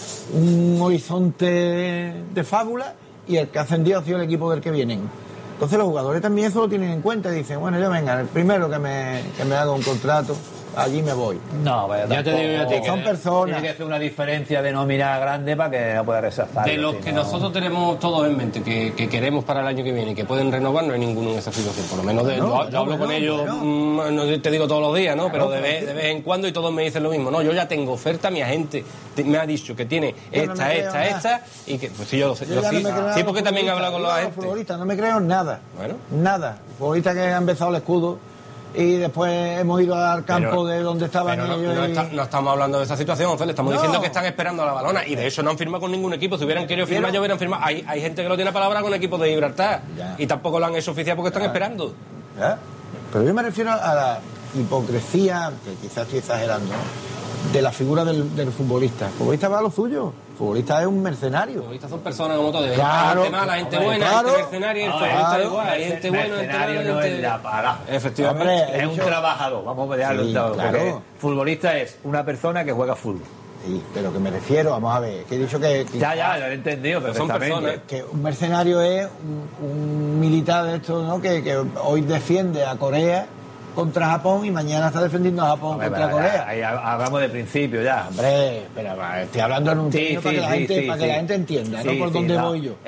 un horizonte de fábula y el que ha ascendido ha sido el equipo del que vienen. Entonces los jugadores también eso lo tienen en cuenta y dicen, bueno, yo venga, el primero que me haga un contrato, allí me voy. No, vaya, ya te digo yo a ti que son personas. Tiene que hacer una diferencia de nómina grande para que no pueda rechazar. De los que nosotros tenemos todos en mente, que queremos para el año que viene y que pueden renovar, no hay ninguno en esa situación. Por lo menos yo hablo con ellos, no te digo todos los días, ¿no? Pero de vez en cuando y todos me dicen lo mismo. No, yo ya tengo oferta, mi agente me ha dicho que tiene esta, y que, pues sí, yo sí, porque también he hablado con los agentes. Futbolistas, no me creo nada. Bueno. Nada. Futbolistas que han besado el escudo y después hemos ido al campo de donde estaban ellos. No estamos hablando de esa situación, Félix, estamos diciendo que están esperando a la balona y de hecho no han firmado con ningún equipo. Si hubieran querido firmar, ya hubieran firmado. Hay gente que lo tiene palabra con equipos de Gibraltar y tampoco lo han hecho oficial porque están esperando. Pero yo me refiero a la hipocresía, que quizás estoy exagerando, ¿no? De la figura del futbolista. El futbolista va a lo suyo. El futbolista es un mercenario. Los futbolistas son personas como todos. Claro. Gente mala, gente buena, gente mercenaria, el futbolista igual. Hay gente buena, mercenario no es la para. Efectivamente. Hombre, es un trabajador. Vamos a verlo. Sí, porque futbolista es una persona que juega fútbol. Sí, pero que me refiero, vamos a ver, que he dicho que ya lo he entendido perfectamente. Que un mercenario es un militar de esto, ¿no? Que hoy defiende a Corea contra Japón y mañana está defendiendo a Japón contra Corea. Ahí hablamos de principio ya. Hombre, pero estoy hablando en un término para que la gente entienda, ¿no? Por dónde voy yo.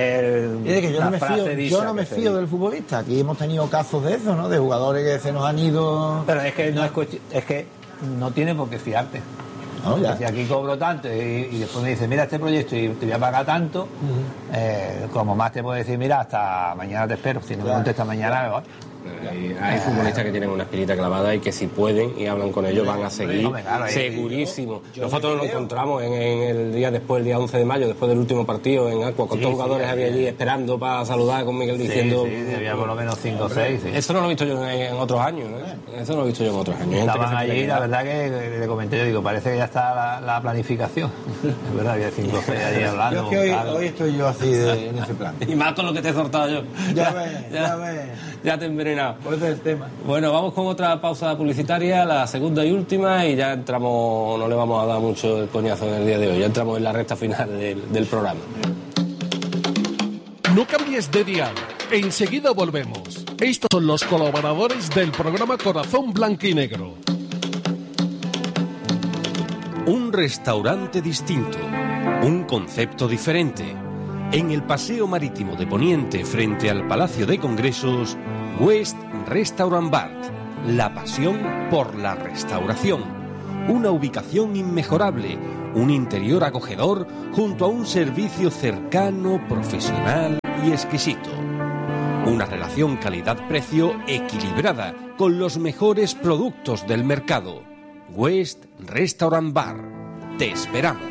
Que yo no me fío del futbolista. Aquí hemos tenido casos de eso, ¿no? De jugadores que se nos han ido. Pero es que es que no tiene por qué fiarte. No, si aquí cobro tanto y después me dice, mira este proyecto y te voy a pagar tanto, como más te puedo decir, mira, hasta mañana te espero. Si no me contesta mañana, me voy. Hay futbolistas que tienen una espinita clavada y que si pueden y hablan con ellos van a seguir segurísimo. Nosotros nos encontramos en el día después, el día 11 de mayo, después del último partido en Aqua, con todos los jugadores había allí esperando para saludar con Miguel diciendo... Sí, había por lo menos 5 o 6. Eso no lo he visto yo en otros años, Eso no lo he visto yo en otros años. Estaban allí, la verdad que le comenté, yo digo, parece que ya está la planificación. Es verdad, había 5 o 6 allí hablando. Yo es que hoy estoy yo así en ese plan. Y más con lo que te he soltado yo. Ya ves. Ya te he envenenado. Por eso es el tema. Bueno, vamos con otra pausa publicitaria, la segunda y última, y ya entramos, no le vamos a dar mucho el coñazo en el día de hoy, ya entramos en la recta final del programa. No cambies de dial. Enseguida volvemos. Estos son los colaboradores del programa Corazón Blanquinegro. Un restaurante distinto, un concepto diferente. En el Paseo Marítimo de Poniente, frente al Palacio de Congresos, West Restaurant Bar. La pasión por la restauración. Una ubicación inmejorable, un interior acogedor junto a un servicio cercano, profesional y exquisito. Una relación calidad-precio equilibrada con los mejores productos del mercado. West Restaurant Bar. Te esperamos.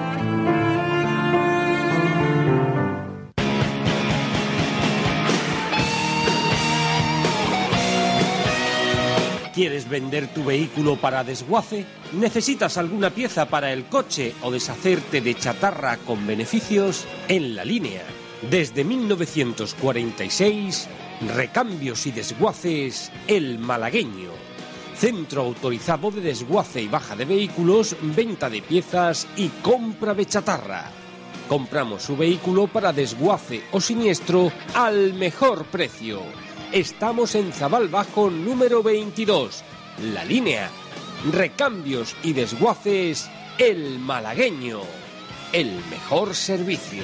¿Quieres vender tu vehículo para desguace? ¿Necesitas alguna pieza para el coche o deshacerte de chatarra con beneficios? En La Línea, desde 1946, Recambios y Desguaces El Malagueño. Centro autorizado de desguace y baja de vehículos, venta de piezas y compra de chatarra. Compramos su vehículo para desguace o siniestro al mejor precio. Estamos en Zabal Bajo número 22. La Línea. Recambios y Desguaces El Malagueño. El mejor servicio.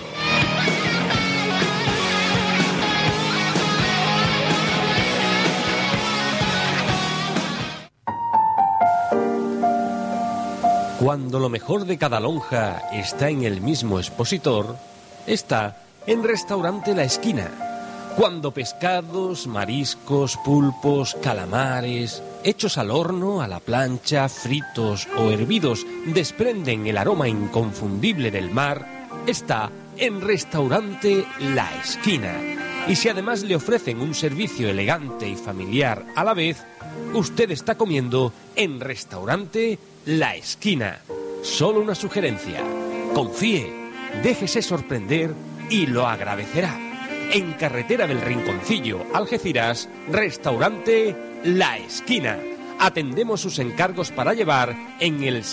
Cuando lo mejor de cada lonja está en el mismo expositor, está en Restaurante La Esquina. Cuando pescados, mariscos, pulpos, calamares, hechos al horno, a la plancha, fritos o hervidos, desprenden el aroma inconfundible del mar, está en Restaurante La Esquina. Y si además le ofrecen un servicio elegante y familiar a la vez, usted está comiendo en Restaurante La Esquina. Solo una sugerencia: confíe, déjese sorprender y lo agradecerá. En Carretera del Rinconcillo, Algeciras, Restaurante La Esquina. Atendemos sus encargos para llevar en el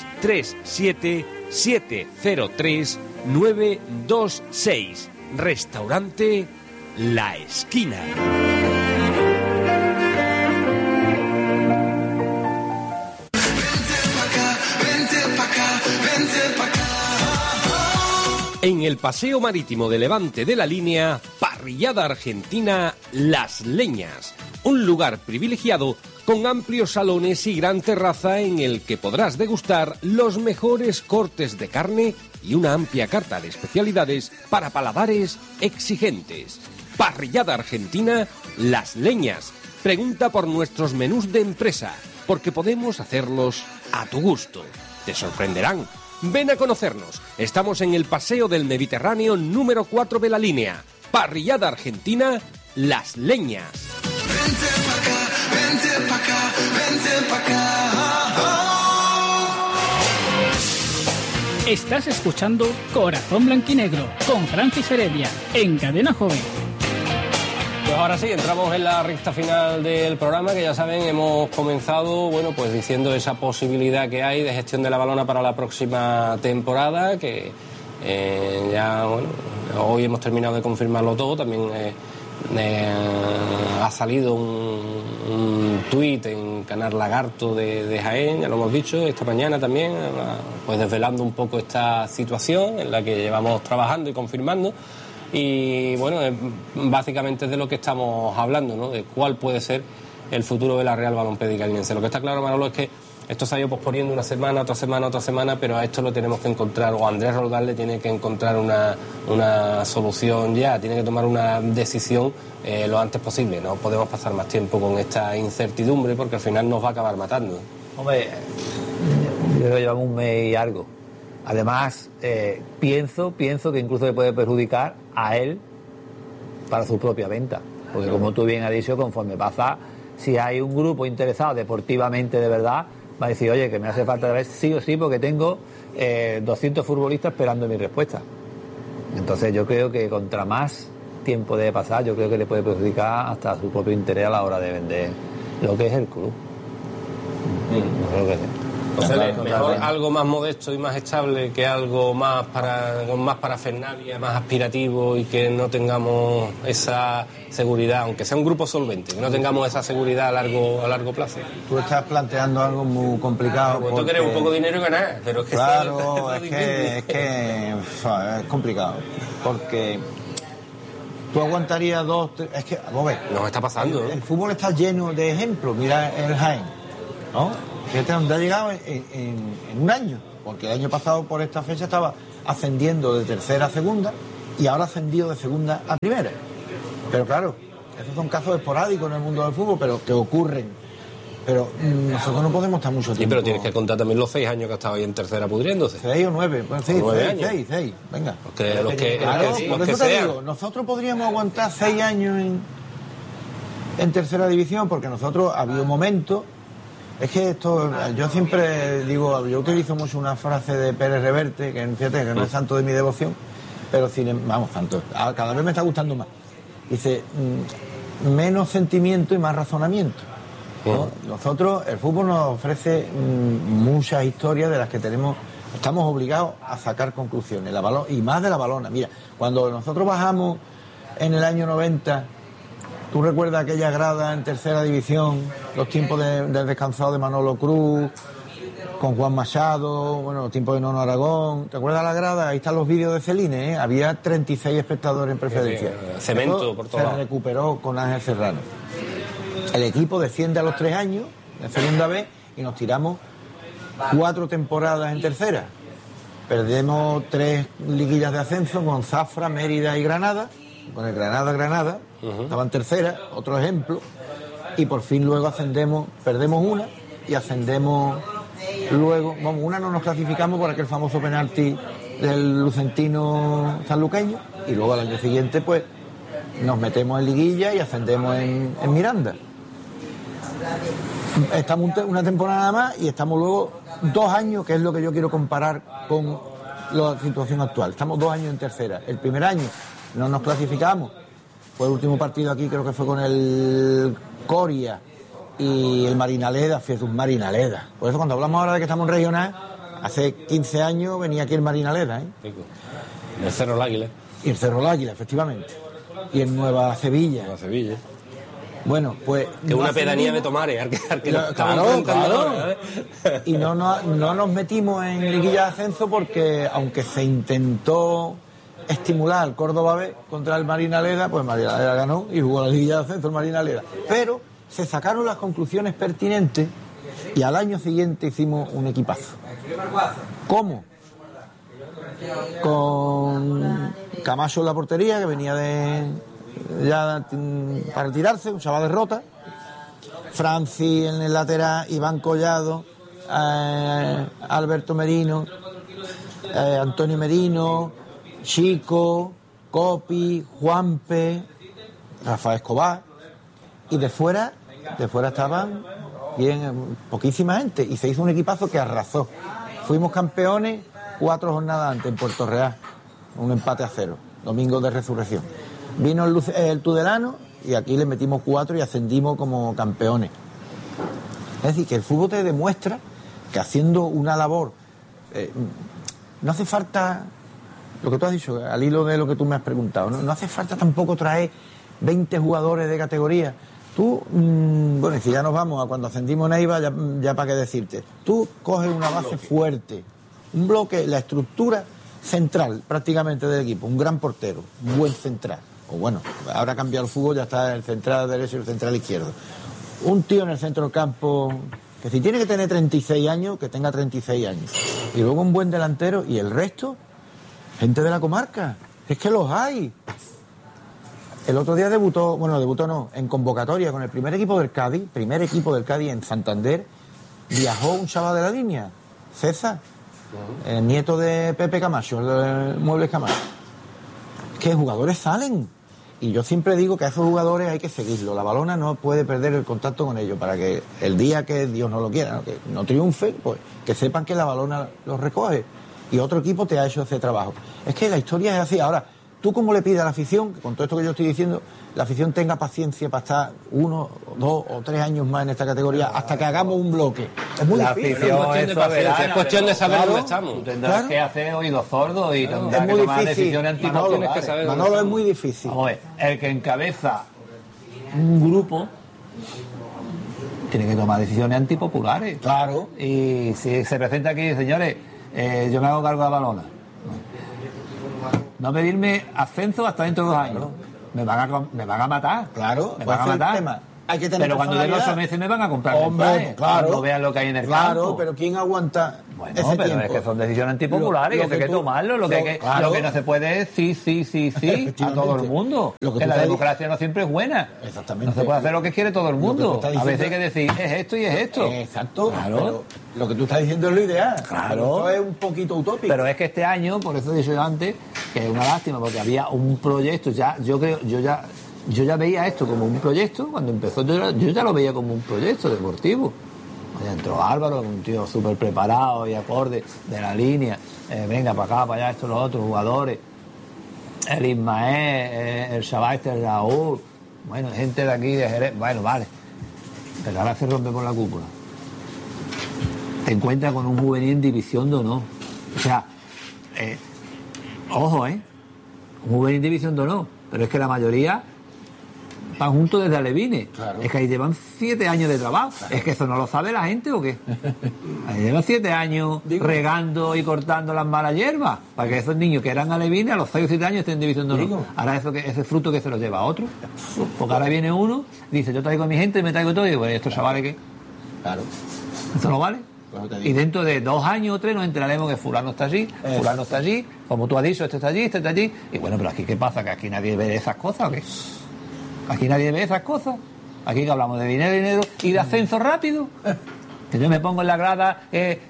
637-703-926. Restaurante La Esquina. En el Paseo Marítimo de Levante de La Línea, Parrillada Argentina Las Leñas. Un lugar privilegiado con amplios salones y gran terraza en el que podrás degustar los mejores cortes de carne y una amplia carta de especialidades para paladares exigentes. Parrillada Argentina Las Leñas. Pregunta por nuestros menús de empresa, porque podemos hacerlos a tu gusto. Te sorprenderán. Ven a conocernos. Estamos en el Paseo del Mediterráneo número 4 de La Línea. Parrillada Argentina Las Leñas. Vente pa' acá, vente pa' acá, vente pa' acá. Estás escuchando Corazón Blanquinegro con Francis Heredia en Cadena Joven. Pues ahora sí, entramos en la recta final del programa, que ya saben, hemos comenzado, bueno, pues diciendo esa posibilidad que hay de gestión de la balona para la próxima temporada, que ya, bueno, hoy hemos terminado de confirmarlo todo. También ha salido un tuit en Canal Lagarto de Jaén, ya lo hemos dicho, esta mañana también, pues desvelando un poco esta situación en la que llevamos trabajando y confirmando. Y bueno, básicamente es de lo que estamos hablando, ¿no? De cuál puede ser el futuro de la Real Balompédica Caldense. Lo que está claro, Manolo, es que esto se ha ido posponiendo una semana, otra semana, pero a esto lo tenemos que encontrar, o Andrés Roldán le tiene que encontrar una solución ya, tiene que tomar una decisión lo antes posible. No podemos pasar más tiempo con esta incertidumbre, porque al final nos va a acabar matando. Hombre, yo creo que llevamos un mes y algo. Además, pienso que incluso le puede perjudicar a él para su propia venta. Porque como tú bien has dicho, conforme pasa, si hay un grupo interesado deportivamente de verdad, va a decir, oye, que me hace falta ver sí o sí, porque tengo 200 futbolistas esperando mi respuesta. Entonces yo creo que contra más tiempo debe pasar, yo creo que le puede perjudicar hasta su propio interés a la hora de vender lo que es el club. No creo que sea. Entonces, mejor algo más modesto y más estable que algo más con más parafernalia, más aspirativo y que no tengamos esa seguridad, aunque sea un grupo solvente, que no tengamos esa seguridad a largo plazo. Tú estás planteando algo muy complicado. Porque tú quieres un poco de dinero y ganar, pero es que claro, es que es complicado, porque tú aguantarías 2, 3, es que, vamos a ver, nos está pasando. El fútbol está lleno de ejemplos. Mira el Jaén, ¿no? Fíjate dónde ha llegado en un año, porque el año pasado por esta fecha estaba ascendiendo de tercera a segunda y ahora ha ascendido de segunda a primera. Pero claro, esos son casos esporádicos en el mundo del fútbol, pero que ocurren. Pero nosotros no podemos estar mucho tiempo. Sí, pero tienes que contar también los 6 años que ha estado ahí en tercera pudriéndose. 6 o 9, bueno, 6 años. Venga. Porque los que te sean. digo, nosotros podríamos aguantar 6 años en tercera división, porque nosotros había un momento. Es que esto, yo siempre digo, yo utilizo mucho una frase de Pérez Reverte, que fíjate que no es santo de mi devoción, pero santo, cada vez me está gustando más. Dice, menos sentimiento y más razonamiento, ¿no? Nosotros, el fútbol nos ofrece muchas historias de las que estamos obligados a sacar conclusiones, y más de la balona. Mira, cuando nosotros bajamos en el año 90, ¿tú recuerdas aquella grada en tercera división, los tiempos del descansado de Manolo Cruz, con Juan Machado, bueno, los tiempos de Nono Aragón? ¿Te acuerdas la grada? Ahí están los vídeos de Celine, ¿eh? Había 36 espectadores en preferencia. Cemento por todo. Se recuperó con Ángel Serrano. El equipo desciende a los 3 años, de segunda vez, y nos tiramos 4 temporadas en tercera. Perdemos 3 liguillas de ascenso con Zafra, Mérida y Granada. Con el Granada, estaba en tercera, otro ejemplo, y por fin luego ascendemos, perdemos una y ascendemos luego, una no nos clasificamos por aquel famoso penalti del lucentino sanluqueño, y luego al año siguiente pues nos metemos en liguilla y ascendemos en Miranda. Estamos una temporada más y estamos luego 2 años, que es lo que yo quiero comparar con la situación actual. Estamos 2 años en tercera. El primer año no nos clasificamos, fue el último partido aquí, creo que fue con el Coria y el Marinaleda, fue un Marinaleda. Por eso cuando hablamos ahora de que estamos en regional, hace 15 años venía aquí el Marinaleda, ¿eh? El Cerro del Águila. Y el Cerro del Águila, efectivamente. Y en Nueva Sevilla. Bueno, pues... Que una pedanía de Tomares, claro. Y no nos metimos en liguilla de ascenso porque, aunque se intentó estimular al Córdoba B contra el Marinaleda, pues Marinaleda ganó y jugó la liguilla de ascenso el Marinaleda. Pero se sacaron las conclusiones pertinentes y al año siguiente hicimos un equipazo. ¿Cómo? Con Camacho en la portería, que venía ya para retirarse, un chaval de Rota, Franci en el lateral, Iván Collado, Alberto Merino, Antonio Merino, Chico, Copi, Juanpe, Rafael Escobar, y de fuera estaban bien poquísima gente, y se hizo un equipazo que arrasó. Fuimos campeones 4 jornadas antes en Puerto Real, un empate a 0, domingo de resurrección. Vino el Tudelano y aquí le metimos 4 y ascendimos como campeones. Es decir, que el fútbol te demuestra que haciendo una labor, no hace falta, lo que tú has dicho, al hilo de lo que tú me has preguntado, no hace falta tampoco traer 20 jugadores de categoría. Tú, bueno, y si ya nos vamos a cuando ascendimos en Eibar, ya para qué decirte, tú coges una base fuerte, un bloque, la estructura central prácticamente del equipo, un gran portero, un buen central, o bueno, ahora ha cambiado el fútbol, ya está el central derecho y el central izquierdo. Un tío en el centro del campo, que si tiene que tener 36 años, que tenga 36 años. Y luego un buen delantero, y el resto, gente de la comarca, es que los hay. El otro día debutó en convocatoria con el primer equipo del Cádiz en Santander, viajó un chaval de la línea, César, el nieto de Pepe Camacho, el Muebles Camacho. Que jugadores salen, y yo siempre digo que a esos jugadores hay que seguirlos. La balona no puede perder el contacto con ellos para que el día que Dios no lo quiera, ¿no? Que no triunfe, pues que sepan que la balona los recoge y otro equipo te ha hecho ese trabajo. Es que la historia es así. Ahora, ¿tú cómo le pides a la afición, que con todo esto que yo estoy diciendo, la afición tenga paciencia para estar 1, 2 o 3 años más en esta categoría hasta que hagamos un bloque? Es muy La difícil. afición cuestión de paciencia, es cuestión de saber dónde estamos. Tú tendrás Claro. que hacer oídos sordos y tendrás Es que muy tomar difícil. decisiones Manolo, antipopulares. tienes que saber dónde Manolo, es estamos. muy difícil. Vamos a ver, el que encabeza un grupo tiene que tomar decisiones antipopulares. Claro. Y si se presenta aquí, señores, yo me hago cargo de la balona. No pedirme ascenso hasta dentro de 2 años. Me van a matar. Claro, me pues van a ese es el matar. tema. Hay que tener Pero cuando lleguen los 8 personalidad. meses me van a comprar Hombre, mensajes, claro. cuando vean lo que hay en el Claro, campo. pero ¿quién aguanta Bueno, ese pero tiempo? es que son decisiones antipopulares Lo y eso hay que que tú- tomarlo. Lo que claro. no se puede es sí a todo el mundo. Lo que Que tú la estás democracia no siempre es buena. Exactamente. No se puede hacer lo que quiere todo el Lo que mundo. tú estás A veces hay diciendo- que decir, es esto y es esto. Exacto. Claro. Pero lo que tú estás diciendo es lo ideal. Claro. Pero eso es un poquito utópico. Pero es que este año, por eso he dicho yo antes, que es una lástima, porque había un proyecto, yo ya veía esto como un proyecto, cuando empezó yo ya lo veía como un proyecto deportivo. Oye, entró Álvaro, un tío súper preparado y acorde de la línea, venga para acá, para allá, estos los otros jugadores, el Ismael, el Shabaster, el Raúl, bueno, gente de aquí, de Jerez, bueno, vale, pero ahora se rompe por la cúpula. Te encuentras con un juvenil en división de honor. O sea, ojo, un juvenil en división de honor, pero es que la mayoría van juntos desde alevines. Claro. Es que ahí llevan 7 años de trabajo. Claro. ¿Es que eso no lo sabe la gente o qué? Ahí llevan 7 años regando y cortando las malas hierbas para que esos niños que eran alevines a los 6 o 7 años estén en división de honor. Ahora ese fruto que se lo lleva a otro. Porque ahora viene uno, dice, yo traigo a mi gente, me traigo todo, y digo, bueno, ¿estos chavales qué? Claro. ¿Eso no vale? Pues te digo. Y dentro de 2 años o 3 nos enteraremos que fulano está allí, fulano está allí, como tú has dicho, este está allí, este está allí. Y bueno, pero aquí ¿qué pasa? ¿Que aquí nadie ve esas cosas o qué? Aquí nadie ve esas cosas. Aquí que hablamos de dinero y de ascenso rápido. Que yo me pongo en la grada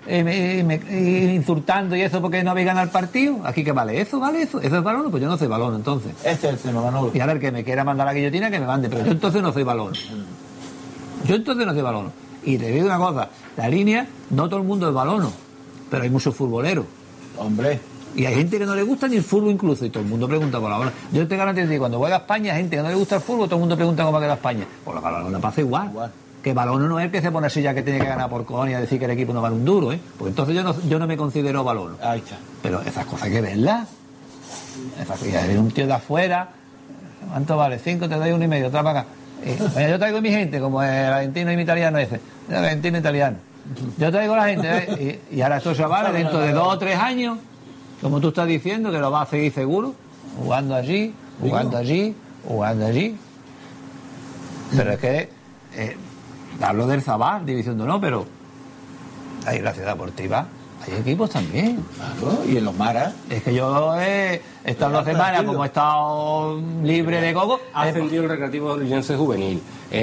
insultando y eso porque no habéis ganado el partido. Aquí que vale eso, ¿eso es balón? Pues yo no soy balón entonces. Este es el tema, Manolo. Y a ver, que me quiera mandar la guillotina, que me mande, pero yo entonces no soy balón. Yo entonces no soy balón. Y te digo una cosa, la línea, no todo el mundo es balón, pero hay muchos futboleros. Hombre. Y hay gente que no le gusta ni el fútbol incluso, y todo el mundo pregunta por la balona. Yo te garantizo que cuando juega España, hay gente que no le gusta el fútbol, todo el mundo pregunta cómo va a quedar España. Pues la balona pasa igual. Que balón no es el que se pone así ya que tiene que ganar por cojones y a decir que el equipo no vale un duro, Porque entonces yo no me considero balón. Ahí está. Pero esas cosas hay que verlas. Esas cosas, viene un tío de afuera, ¿cuánto vale? 5, te doy 1,5, otra para acá. Yo traigo a mi gente, como el argentino y mi italiano ese. El argentino e italiano. Yo traigo a la gente, y ahora estos chavales, dentro de 2 o 3 años, como tú estás diciendo, que lo vas a seguir seguro, jugando allí, jugando allí, jugando allí. Pero es que, hablo del Zabal, división de honor, pero hay la ciudad deportiva. Hay equipos también. Claro, y en los maras. Es que yo he estado 2 semanas, como he estado libre de coco. Ha ascendido el Recreativo Linense Juvenil.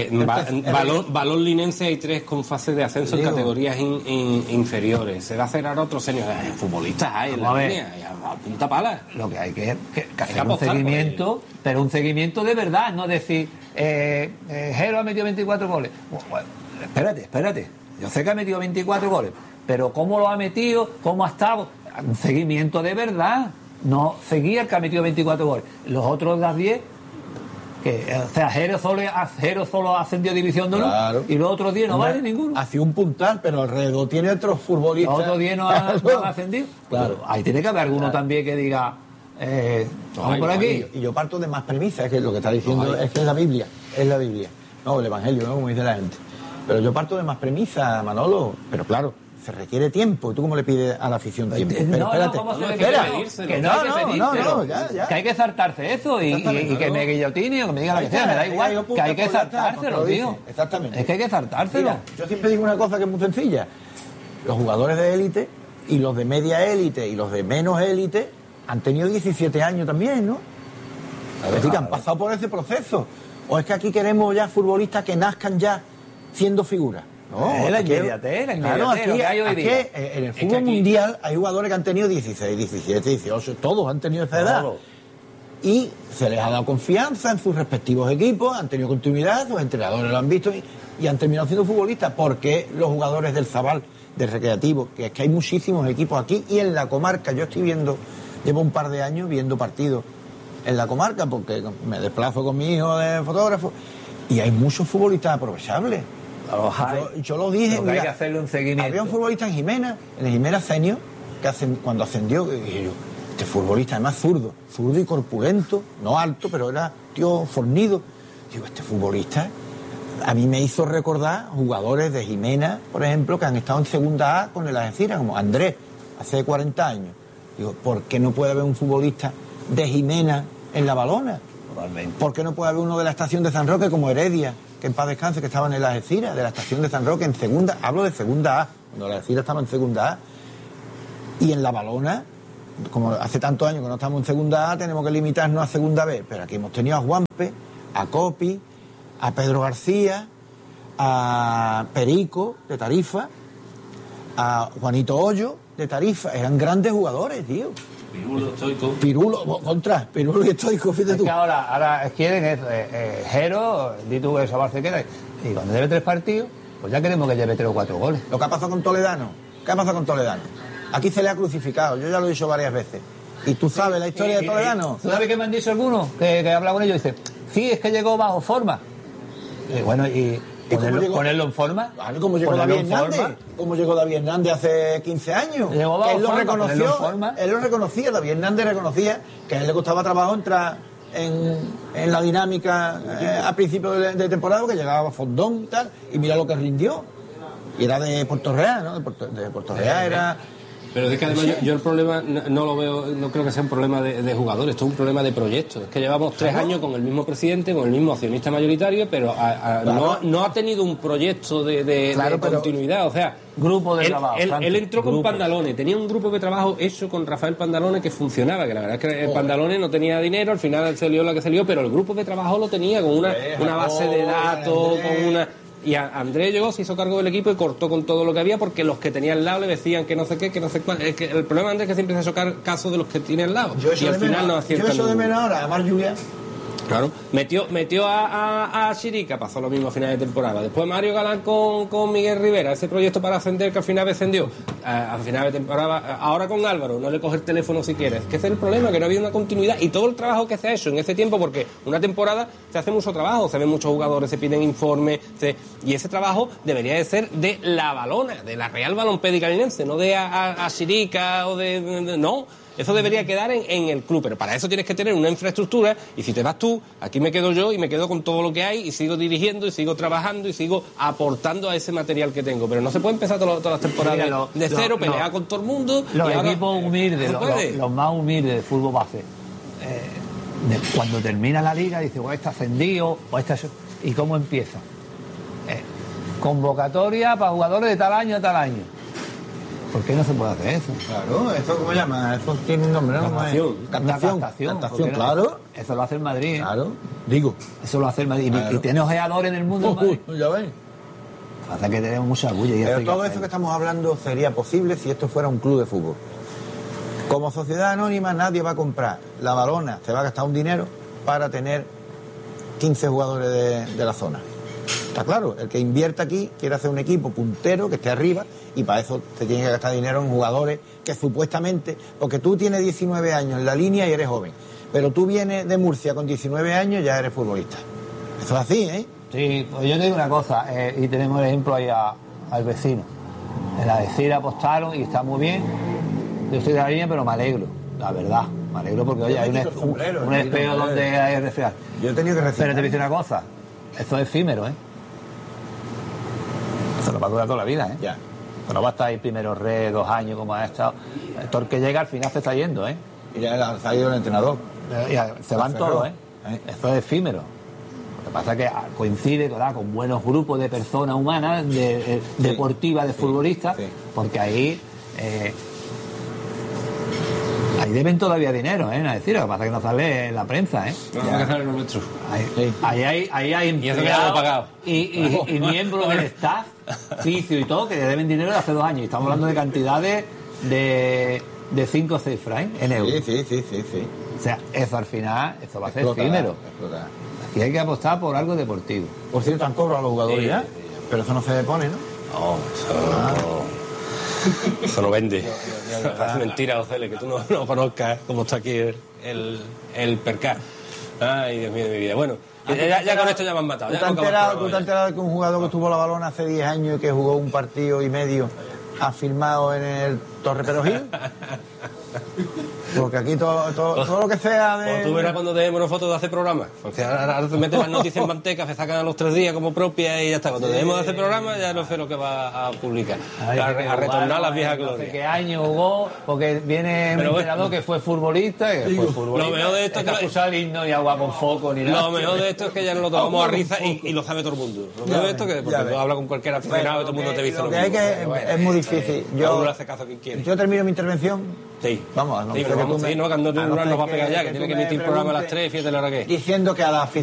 Balón Linense hay 3 con fase de ascenso en categorías inferiores. Se va a hacer ahora otro senior. Futbolistas hay en la línea. A punta pala. Lo que hay que hacer un seguimiento, pero un seguimiento de verdad, no decir, Jero ha metido 24 goles. Bueno, espérate. Yo sé que ha metido 24 goles, pero ¿cómo lo ha metido? ¿Cómo ha estado? Un seguimiento de verdad. No seguía el que ha metido 24 goles. Los otros las 10, o sea, Jero solo ascendió a división de honor, Claro. y los otros 10 no vale ninguno. Hacía un puntal, pero alrededor tiene otros futbolistas. Los otros 10 no han ascendido. Claro. Pero ahí tiene que haber alguno también que diga, vamos por aquí. Y yo parto de más premisas, es que lo que está diciendo es que es la Biblia. No, el Evangelio, ¿no? Como dice la gente. Pero yo parto de más premisas, Manolo. Pero claro, se requiere tiempo. ¿Y tú cómo le pides a la afición tiempo? Pero espérate. ¿cómo se le Espera. quiere pedir? Que no hay que pedírselo. Ya. Que hay que saltarse eso y que me guillotine o que me diga lo que sea, me da igual. Que hay que saltárselo, tío. Exactamente. Es que hay que saltárselo. Mira, yo siempre digo una cosa que es muy sencilla. Los jugadores de élite y los de media élite y los de menos élite han tenido 17 años también, ¿no? Es decir, que han pasado por ese proceso. O es que aquí queremos ya futbolistas que nazcan ya siendo figuras. No, La aquí- inmediatez, Claro, lo que hay hoy aquí, día. en el fútbol mundial hay jugadores que han tenido 16, 17, 18, todos han tenido esa edad. Todos. Y se les ha dado confianza en sus respectivos equipos, han tenido continuidad, sus entrenadores lo han visto y han terminado siendo futbolistas. Porque los jugadores del Zabal, del Recreativo, que es que hay muchísimos equipos aquí y en la comarca, yo estoy viendo, llevo un par de años viendo partidos en la comarca, porque me desplazo con mi hijo de fotógrafo, y hay muchos futbolistas aprovechables. Yo lo dije, lo que hay que hacerle un seguimiento. Había un futbolista en Jimena Cenio, que cuando ascendió, dije yo, este futbolista además zurdo y corpulento, no alto, pero era tío fornido. Digo, este futbolista a mí me hizo recordar jugadores de Jimena, por ejemplo, que han estado en segunda A con el Algeciras, como Andrés, hace 40 años. Digo, ¿por qué no puede haber un futbolista de Jimena en la Balona? Totalmente. ¿Por qué no puede haber uno de la estación de San Roque como Heredia, que en paz descanse, que estaba en el Algeciras, de la estación de San Roque en segunda? Hablo de segunda A, cuando el Algeciras estaba en segunda A. Y en la Balona, como hace tantos años que no estamos en segunda A, tenemos que limitarnos a segunda B. Pero aquí hemos tenido a Juanpe, a Copi, a Pedro García, a Perico, de Tarifa, a Juanito Hoyo, de Tarifa. Eran grandes jugadores, tío. Pirulo, Stoico. Pirulo y Stoico, fíjate Es tú. que ahora quieren Jero, di tú que Sobar se queda, y cuando lleve 3 partidos, pues ya queremos que lleve 3 o 4 goles. Lo que ha pasado con Toledano. ¿Qué ha pasado con Toledano? Aquí se le ha crucificado, yo ya lo he dicho varias veces. ¿Y tú sabes la historia de Toledano? ¿Tú sabes qué me han dicho algunos? Que he hablado con ellos y dice, sí, es que llegó bajo forma. Bueno, y ponerlo en forma. Vale, como llegó David Hernández. Como llegó David Hernández hace 15 años. Llegó bajo él lo forma, reconoció. Él lo reconocía, David Hernández reconocía que a él le costaba trabajo entrar en la dinámica a principio de temporada, que llegaba a fondón y tal, y mira lo que rindió. Y era de Puerto Real, ¿no? De Puerto Real era... Pero es que además yo el problema no lo veo, no creo que sea un problema de jugadores, esto es un problema de proyectos. Es que llevamos 3 años con el mismo presidente, con el mismo accionista mayoritario, pero no ha tenido un proyecto de continuidad. O sea, grupo de trabajo. Él entró con Pandalone, tenía un grupo de trabajo hecho con Rafael Pandalone que funcionaba, que la verdad es que Pandalone no tenía dinero, al final se lió la que se lió, pero el grupo de trabajo lo tenía con una base de datos, con una... Y Andrés llegó, se hizo cargo del equipo y cortó con todo lo que había, porque los que tenía al lado le decían que no sé qué, que no sé cuál. Es que el problema de Andrés es que siempre se hace caso de los que tiene al lado. Y al final no acierta. Yo eso de menos ahora, a Mar Lluvia. Claro, metió a Chirica, pasó lo mismo a final de temporada. Después Mario Galán con Miguel Rivera, ese proyecto para ascender que al final descendió. A final de temporada, ahora con Álvaro, no le coge el teléfono si quieres. Que ese es el problema, que no había una continuidad. Y todo el trabajo que se ha hecho en ese tiempo, porque una temporada se hace mucho trabajo, se ven muchos jugadores, se piden informes, y ese trabajo debería de ser de la Balona, de la Real Balompédica Linense, no de a Chirica o no. Eso debería quedar en el club, pero para eso tienes que tener una infraestructura, y si te vas tú, aquí me quedo yo y me quedo con todo lo que hay y sigo dirigiendo y sigo trabajando y sigo aportando a ese material que tengo. Pero no se puede empezar todas las temporadas de cero, pelear con todo el mundo. Los equipos humildes, los más humildes de fútbol base, cuando termina la liga, dice, está ascendido, ¿y cómo empieza? Convocatoria para jugadores de tal año a tal año. ¿Por qué no se puede hacer eso? Claro, ¿eso cómo se llama? Eso tiene un nombre, ¿no? Captación, claro. Eso lo hace el Madrid. Claro, digo. Eso lo hace el Madrid. Claro. Y tiene ojeadores en el mundo. Madrid. Ya ves. Pasa que tenemos mucha bulla. Pero todo eso que estamos hablando sería posible si esto fuera un club de fútbol. Como sociedad anónima nadie va a comprar la Balona, se va a gastar un dinero para tener 15 jugadores de la zona. Está claro, el que invierta aquí quiere hacer un equipo puntero que esté arriba, y para eso te tienes que gastar dinero en jugadores que supuestamente, porque tú tienes 19 años en la línea y eres joven, pero tú vienes de Murcia con 19 años, ya eres futbolista. Eso es así, ¿eh? Sí, pues yo te digo una cosa, y tenemos el ejemplo ahí al vecino. En la Algeciras apostaron y está muy bien. Yo estoy de la línea, pero me alegro, la verdad. Me alegro porque, oye, hay un espejo donde hay que refriar. Yo he tenido que refriar. Pero te voy a decir una cosa, esto es efímero, ¿eh? Eso no va a durar toda la vida, ¿eh? Ya. No va a estar ahí primero 2 años como ha estado. Todo el que llega al final se está yendo, ¿eh? Y ya se ha ido el entrenador. Se van todos, ¿eh? Esto es efímero. Lo que pasa es que coincide, ¿verdad?, con buenos grupos de personas humanas, deportivas, de futbolistas, porque ahí deben todavía dinero, ¿eh? Es decir, lo que pasa es que no sale en la prensa, ¿eh? No, que sale lo nuestro. Ahí hay empleados y miembros del staff, fisio y todo, que deben dinero de hace 2 años. Y estamos hablando de cantidades de 5 cifras, ¿eh? En euros. Sí. O sea, eso al final, eso va a ser efímero. Aquí hay que apostar por algo deportivo. Por cierto, han cobrado a los jugadores ya, pero eso no se pone, ¿no? No, eso no vende. Es mentira, Ocele, que tú no conozcas cómo está aquí el percal. Ay, Dios mío de mi vida. Bueno, ya con esto ya me han matado. ¿Tú te has enterado de que un jugador que tuvo la balona hace 10 años y que jugó un partido y medio ha firmado en el Torre Perojil? Porque aquí todo lo que sea de... Pues tú verás cuando dejemos una foto de hacer programas. Porque ahora te metes las noticias en manteca, se sacan a los 3 días como propias y ya está. Cuando dejemos de hacer programas ya no sé lo que va a publicar. A retornar las viejas glorias. No sé qué año jugó, porque viene un entrenador que fue futbolista. Lo mejor de esto es que ha usado el himno y agua con foco ni nada. Lo mejor de esto es que ya no lo tomamos a risa y lo sabe todo el mundo. Lo mejor de esto es que porque tú hablas con cualquier aficionado y todo el mundo te dice lo mismo. Es muy difícil. Yo termino mi intervención. Sí. Vamos, no, pero vamos, no, que no nos va a pegar ya, que tiene que emitir el programa a las 3, fíjate la hora que es. Diciendo que a la afición